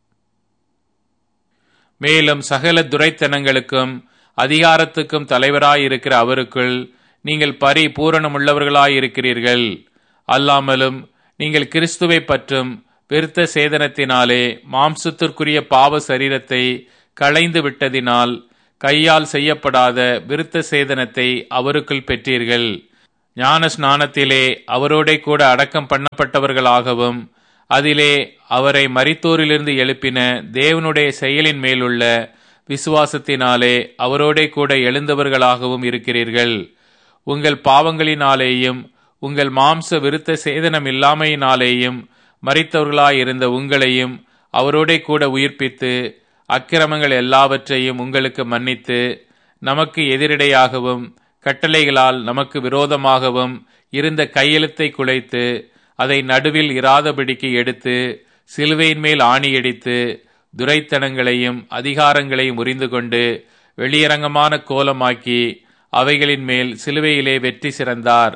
Speaker 1: மேலும் சகல துரைத்தனங்களுக்கும் அதிகாரத்துக்கும் தலைவராயிருக்கிற அவருக்குள் நீங்கள் பரிபூரணமுள்ளவர்களாயிருக்கிறீர்கள். அல்லாமலும் நீங்கள் கிறிஸ்துவை பற்றும் விருத்த சேதனத்தினாலே மாம்சத்திற்குரிய பாவ சரீரத்தை களைந்து விட்டதினால் கையால் செய்யப்படாத விருத்த சேதனத்தை அவருக்குள் பெற்றீர்கள். ஞான ஸ்நானத்திலே அவரோடே கூட அடக்கம் பண்ணப்பட்டவர்களாகவும், அதிலே அவரை மரித்தோரிலிருந்து எழுப்பின தேவனுடைய செயலின் மேலுள்ள விசுவாசத்தினாலே அவரோடே கூட எழுந்தவர்களாகவும் இருக்கிறீர்கள். உங்கள் பாவங்களினாலேயும் உங்கள் மாம்ச விருத்த சேதனம் இல்லாமையினாலேயும் மரித்தவர்களாயிருந்த உங்களையும் அவரோடே கூட உயிர்ப்பித்து அக்கிரமங்கள் எல்லாவற்றையும் உங்களுக்கு மன்னித்து, நமக்கு எதிரிடையாகவும் கட்டளைகளால் நமக்கு விரோதமாகவும் இருந்த கையெழுத்தை குலைத்து அதை நடுவில் இராதபடிக்கு எடுத்து சிலுவையின் மேல் ஆணியடித்து துரைத்தனங்களையும் அதிகாரங்களையும் முறிந்து கொண்டு வெளியரங்கமான கோலமாக்கி அவைகளின் மேல் சிலுவையிலே வெற்றி சிறந்தார்.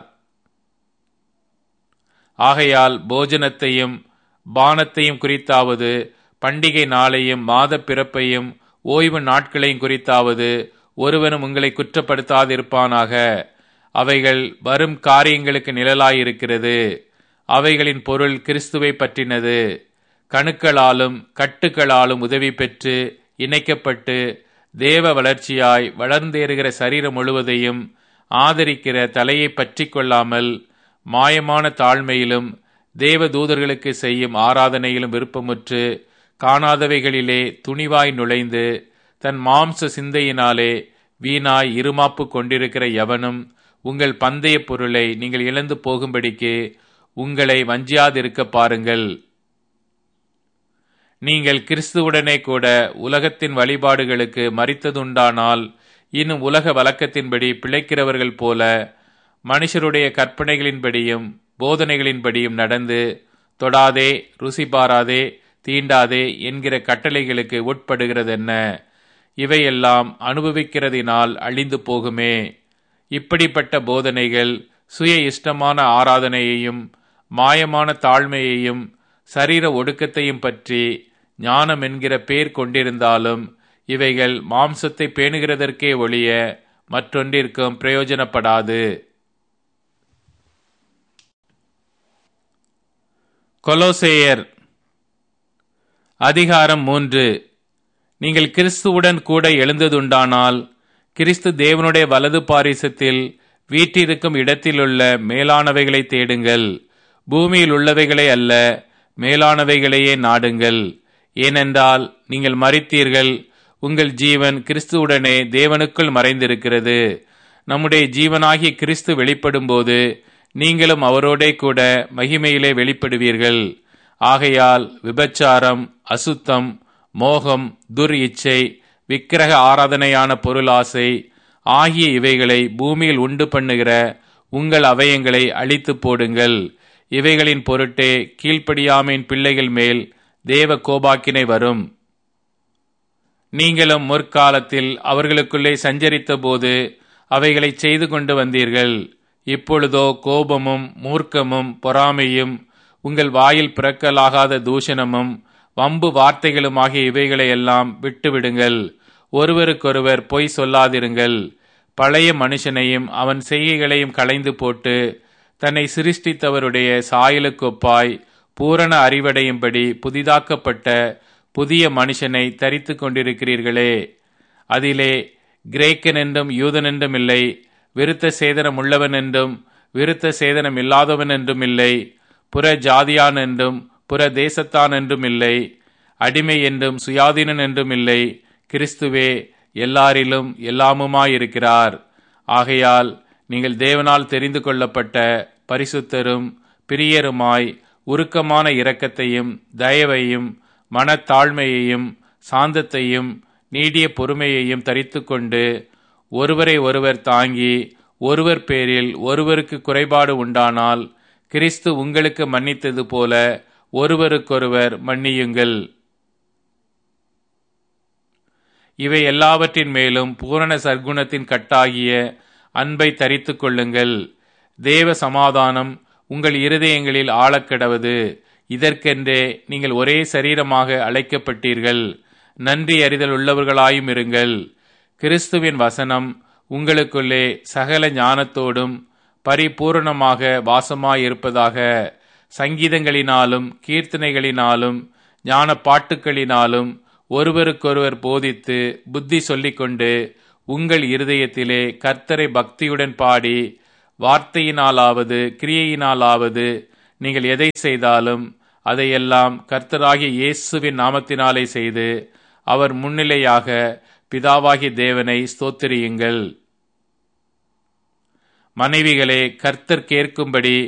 Speaker 1: ஆகையால் போஜனத்தையும் பானத்தையும் குறித்தாவது, பண்டிகை நாளையும் மாத பிறப்பையும் ஓய்வு நாட்களையும் குறித்தாவது ஒருவனும் உங்களை குற்றப்படுத்தாதிருப்பானாக. அவைகள் வரும் காரியங்களுக்கு நிழலாயிருக்கிறது. அவைகளின் பொருள் கிறிஸ்துவை பற்றினது. கணுக்களாலும் கட்டுக்களாலும் உதவி பெற்று இணைக்கப்பட்டு தேவ வளர்ச்சியாய் வளர்ந்தேறுகிற சரீரம் முழுவதையும் ஆதரிக்கிற தலையை பற்றி கொள்ளாமல் மாயமான தாழ்மையிலும் தேவ தூதர்களுக்கு செய்யும் ஆராதனையிலும் விருப்பமுற்று காணாதவைகளிலே துணிவாய் நுழைந்து தன் மாம்ச சிந்தையினாலே வீணாய் இருமாப்பு கொண்டிருக்கிற எவனும் உங்கள் பந்தய பொருளை நீங்கள் இழந்து போகும்படிக்கு உங்களை வஞ்சியாதிருக்க பாருங்கள். நீங்கள் கிறிஸ்துவுடனே கூட உலகத்தின் வழிபாடுகளுக்கு மரித்ததுண்டானால் இன்னும் உலக வழக்கத்தின்படி பிழைக்கிறவர்கள் போல மனுஷருடைய கற்பனைகளின்படியும் போதனைகளின்படியும் நடந்து தொடாதே, ருசி பாராதே, தீண்டாதே என்கிற கட்டளைகளுக்கு உட்படுகிறதென்ன? இவையெல்லாம் அனுபவிக்கிறதினால் அழிந்து போகுமே. இப்படிப்பட்ட போதனைகள் சுய இஷ்டமான ஆராதனையையும் மாயமான தாழ்மையையும் சரீர ஒடுக்கத்தையும் பற்றி ஞானம் என்கிற பேர் கொண்டிருந்தாலும் இவைகள் மாம்சத்தை பேணுகிறதற்கே ஒழிய மற்றொன்றிற்கும் பிரயோஜனப்படாது. கொலோசேயர் அதிகாரம் 3. நீங்கள் கிறிஸ்துவுடன் கூட எழுந்ததுண்டானால் கிறிஸ்து தேவனுடைய வலது பாரிசத்தில் வீற்றிருக்கும் இடத்திலுள்ள மேலானவைகளை தேடுங்கள். பூமியில் உள்ளவைகளை அல்ல, மேலானவைகளையே நாடுங்கள். ஏனென்றால் நீங்கள் மரித்தீர்கள், உங்கள் ஜீவன் கிறிஸ்துவுடனே தேவனுக்குள் மறைந்திருக்கிறது. நம்முடைய ஜீவனாகிய கிறிஸ்து வெளிப்படும்போது நீங்களும் அவரோடே கூட மகிமையிலே வெளிப்படுவீர்கள். ஆகையால் விபச்சாரம், அசுத்தம், மோகம், துர் இச்சை, விக்கிரக ஆராதனையான பொருளாசை ஆகிய இவைகளை பூமியில் உண்டு பண்ணுகிற உங்கள் அவயங்களை அழித்து போடுங்கள். இவைகளின் பொருட்டே கீழ்ப்படியாமையின் பிள்ளைகள் மேல் தேவ கோபாக்கினை வரும். நீங்களும் முற்காலத்தில் அவர்களுக்குள்ளே சஞ்சரித்த போது அவைகளை செய்து கொண்டு வந்தீர்கள். இப்பொழுதோ கோபமும் மூர்க்கமும் பொறாமையும் உங்கள் வாயில் பிறக்கலாகாத தூஷணமும் வம்பு வார்த்தைகளும் ஆகிய இவைகளையெல்லாம் விட்டுவிடுங்கள். ஒருவருக்கொருவர் பொய் சொல்லாதிருங்கள். பழைய மனுஷனையும் அவன் செய்கைகளையும் களைந்து போட்டு தன்னை சிருஷ்டித்தவருடைய சாயலுக்கொப்பாய் பூரண அறிவடையும்படி புதிதாக்கப்பட்ட புதிய மனுஷனை தரித்து கொண்டிருக்கிறீர்களே. அதிலே கிரேக்கன் என்றும் யூதன் என்றும் இல்லை, விருத்த சேதனம் உள்ளவன் என்றும் விருத்த சேதனம் இல்லாதவன் என்றும் இல்லை, புற ஜாதியான் என்றும் புற தேசத்தான் என்றும் இல்லை, அடிமை என்றும் சுயாதீனன் என்றும் இல்லை. கிறிஸ்துவே எல்லாரிலும் எல்லாமுமாயிருக்கிறார். ஆகையால் நீங்கள் தேவனால் தெரிந்து கொள்ளப்பட்ட பரிசுத்தரும் பிரியருமாய் உருக்கமான இரக்கத்தையும் தயவையும் மனத்தாழ்மையையும் சாந்தத்தையும் நீடிய பொறுமையையும் தரித்து கொண்டு ஒருவரை ஒருவர் தாங்கி ஒருவர் பேரில் ஒருவருக்கு குறைபாடு உண்டானால் கிறிஸ்து உங்களுக்கு மன்னித்தது போல ஒருவருக்கொருவர் மன்னியுங்கள். இவை எல்லாவற்றின் மேலும் பூரண சற்குணத்தின் கட்டாகிய அன்பை தரித்து கொள்ளுங்கள். தேவ சமாதானம் உங்கள் இருதயங்களில் ஆழக்கடவது. இதற்கென்றே நீங்கள் ஒரே சரீரமாக அழைக்கப்பட்டீர்கள். நன்றி அறிதல் உள்ளவர்களாயும் இருங்கள். கிறிஸ்துவின் வசனம் உங்களுக்குள்ளே சகல ஞானத்தோடும் பரிபூரணமாக வாசமாயிருப்பதாக. சங்கீதங்களினாலும் கீர்த்தனைகளினாலும் ஞான பாட்டுக்களினாலும் ஒருவருக்கொருவர் போதித்து புத்தி சொல்லிக்கொண்டு உங்கள் இருதயத்திலே கர்த்தரை பக்தியுடன் பாடி, வார்த்தையினாலாவது கிரியையினாலாவது நீங்கள் எதை செய்தாலும் அதையெல்லாம் கர்த்தராகிய இயேசுவின் நாமத்தினாலே செய்து அவர் முன்னிலையாக பிதாவாகிய தேவனை ஸ்தோத்திரியுங்கள். மனைவிகளே, கர்த்தர் கேட்கும்படி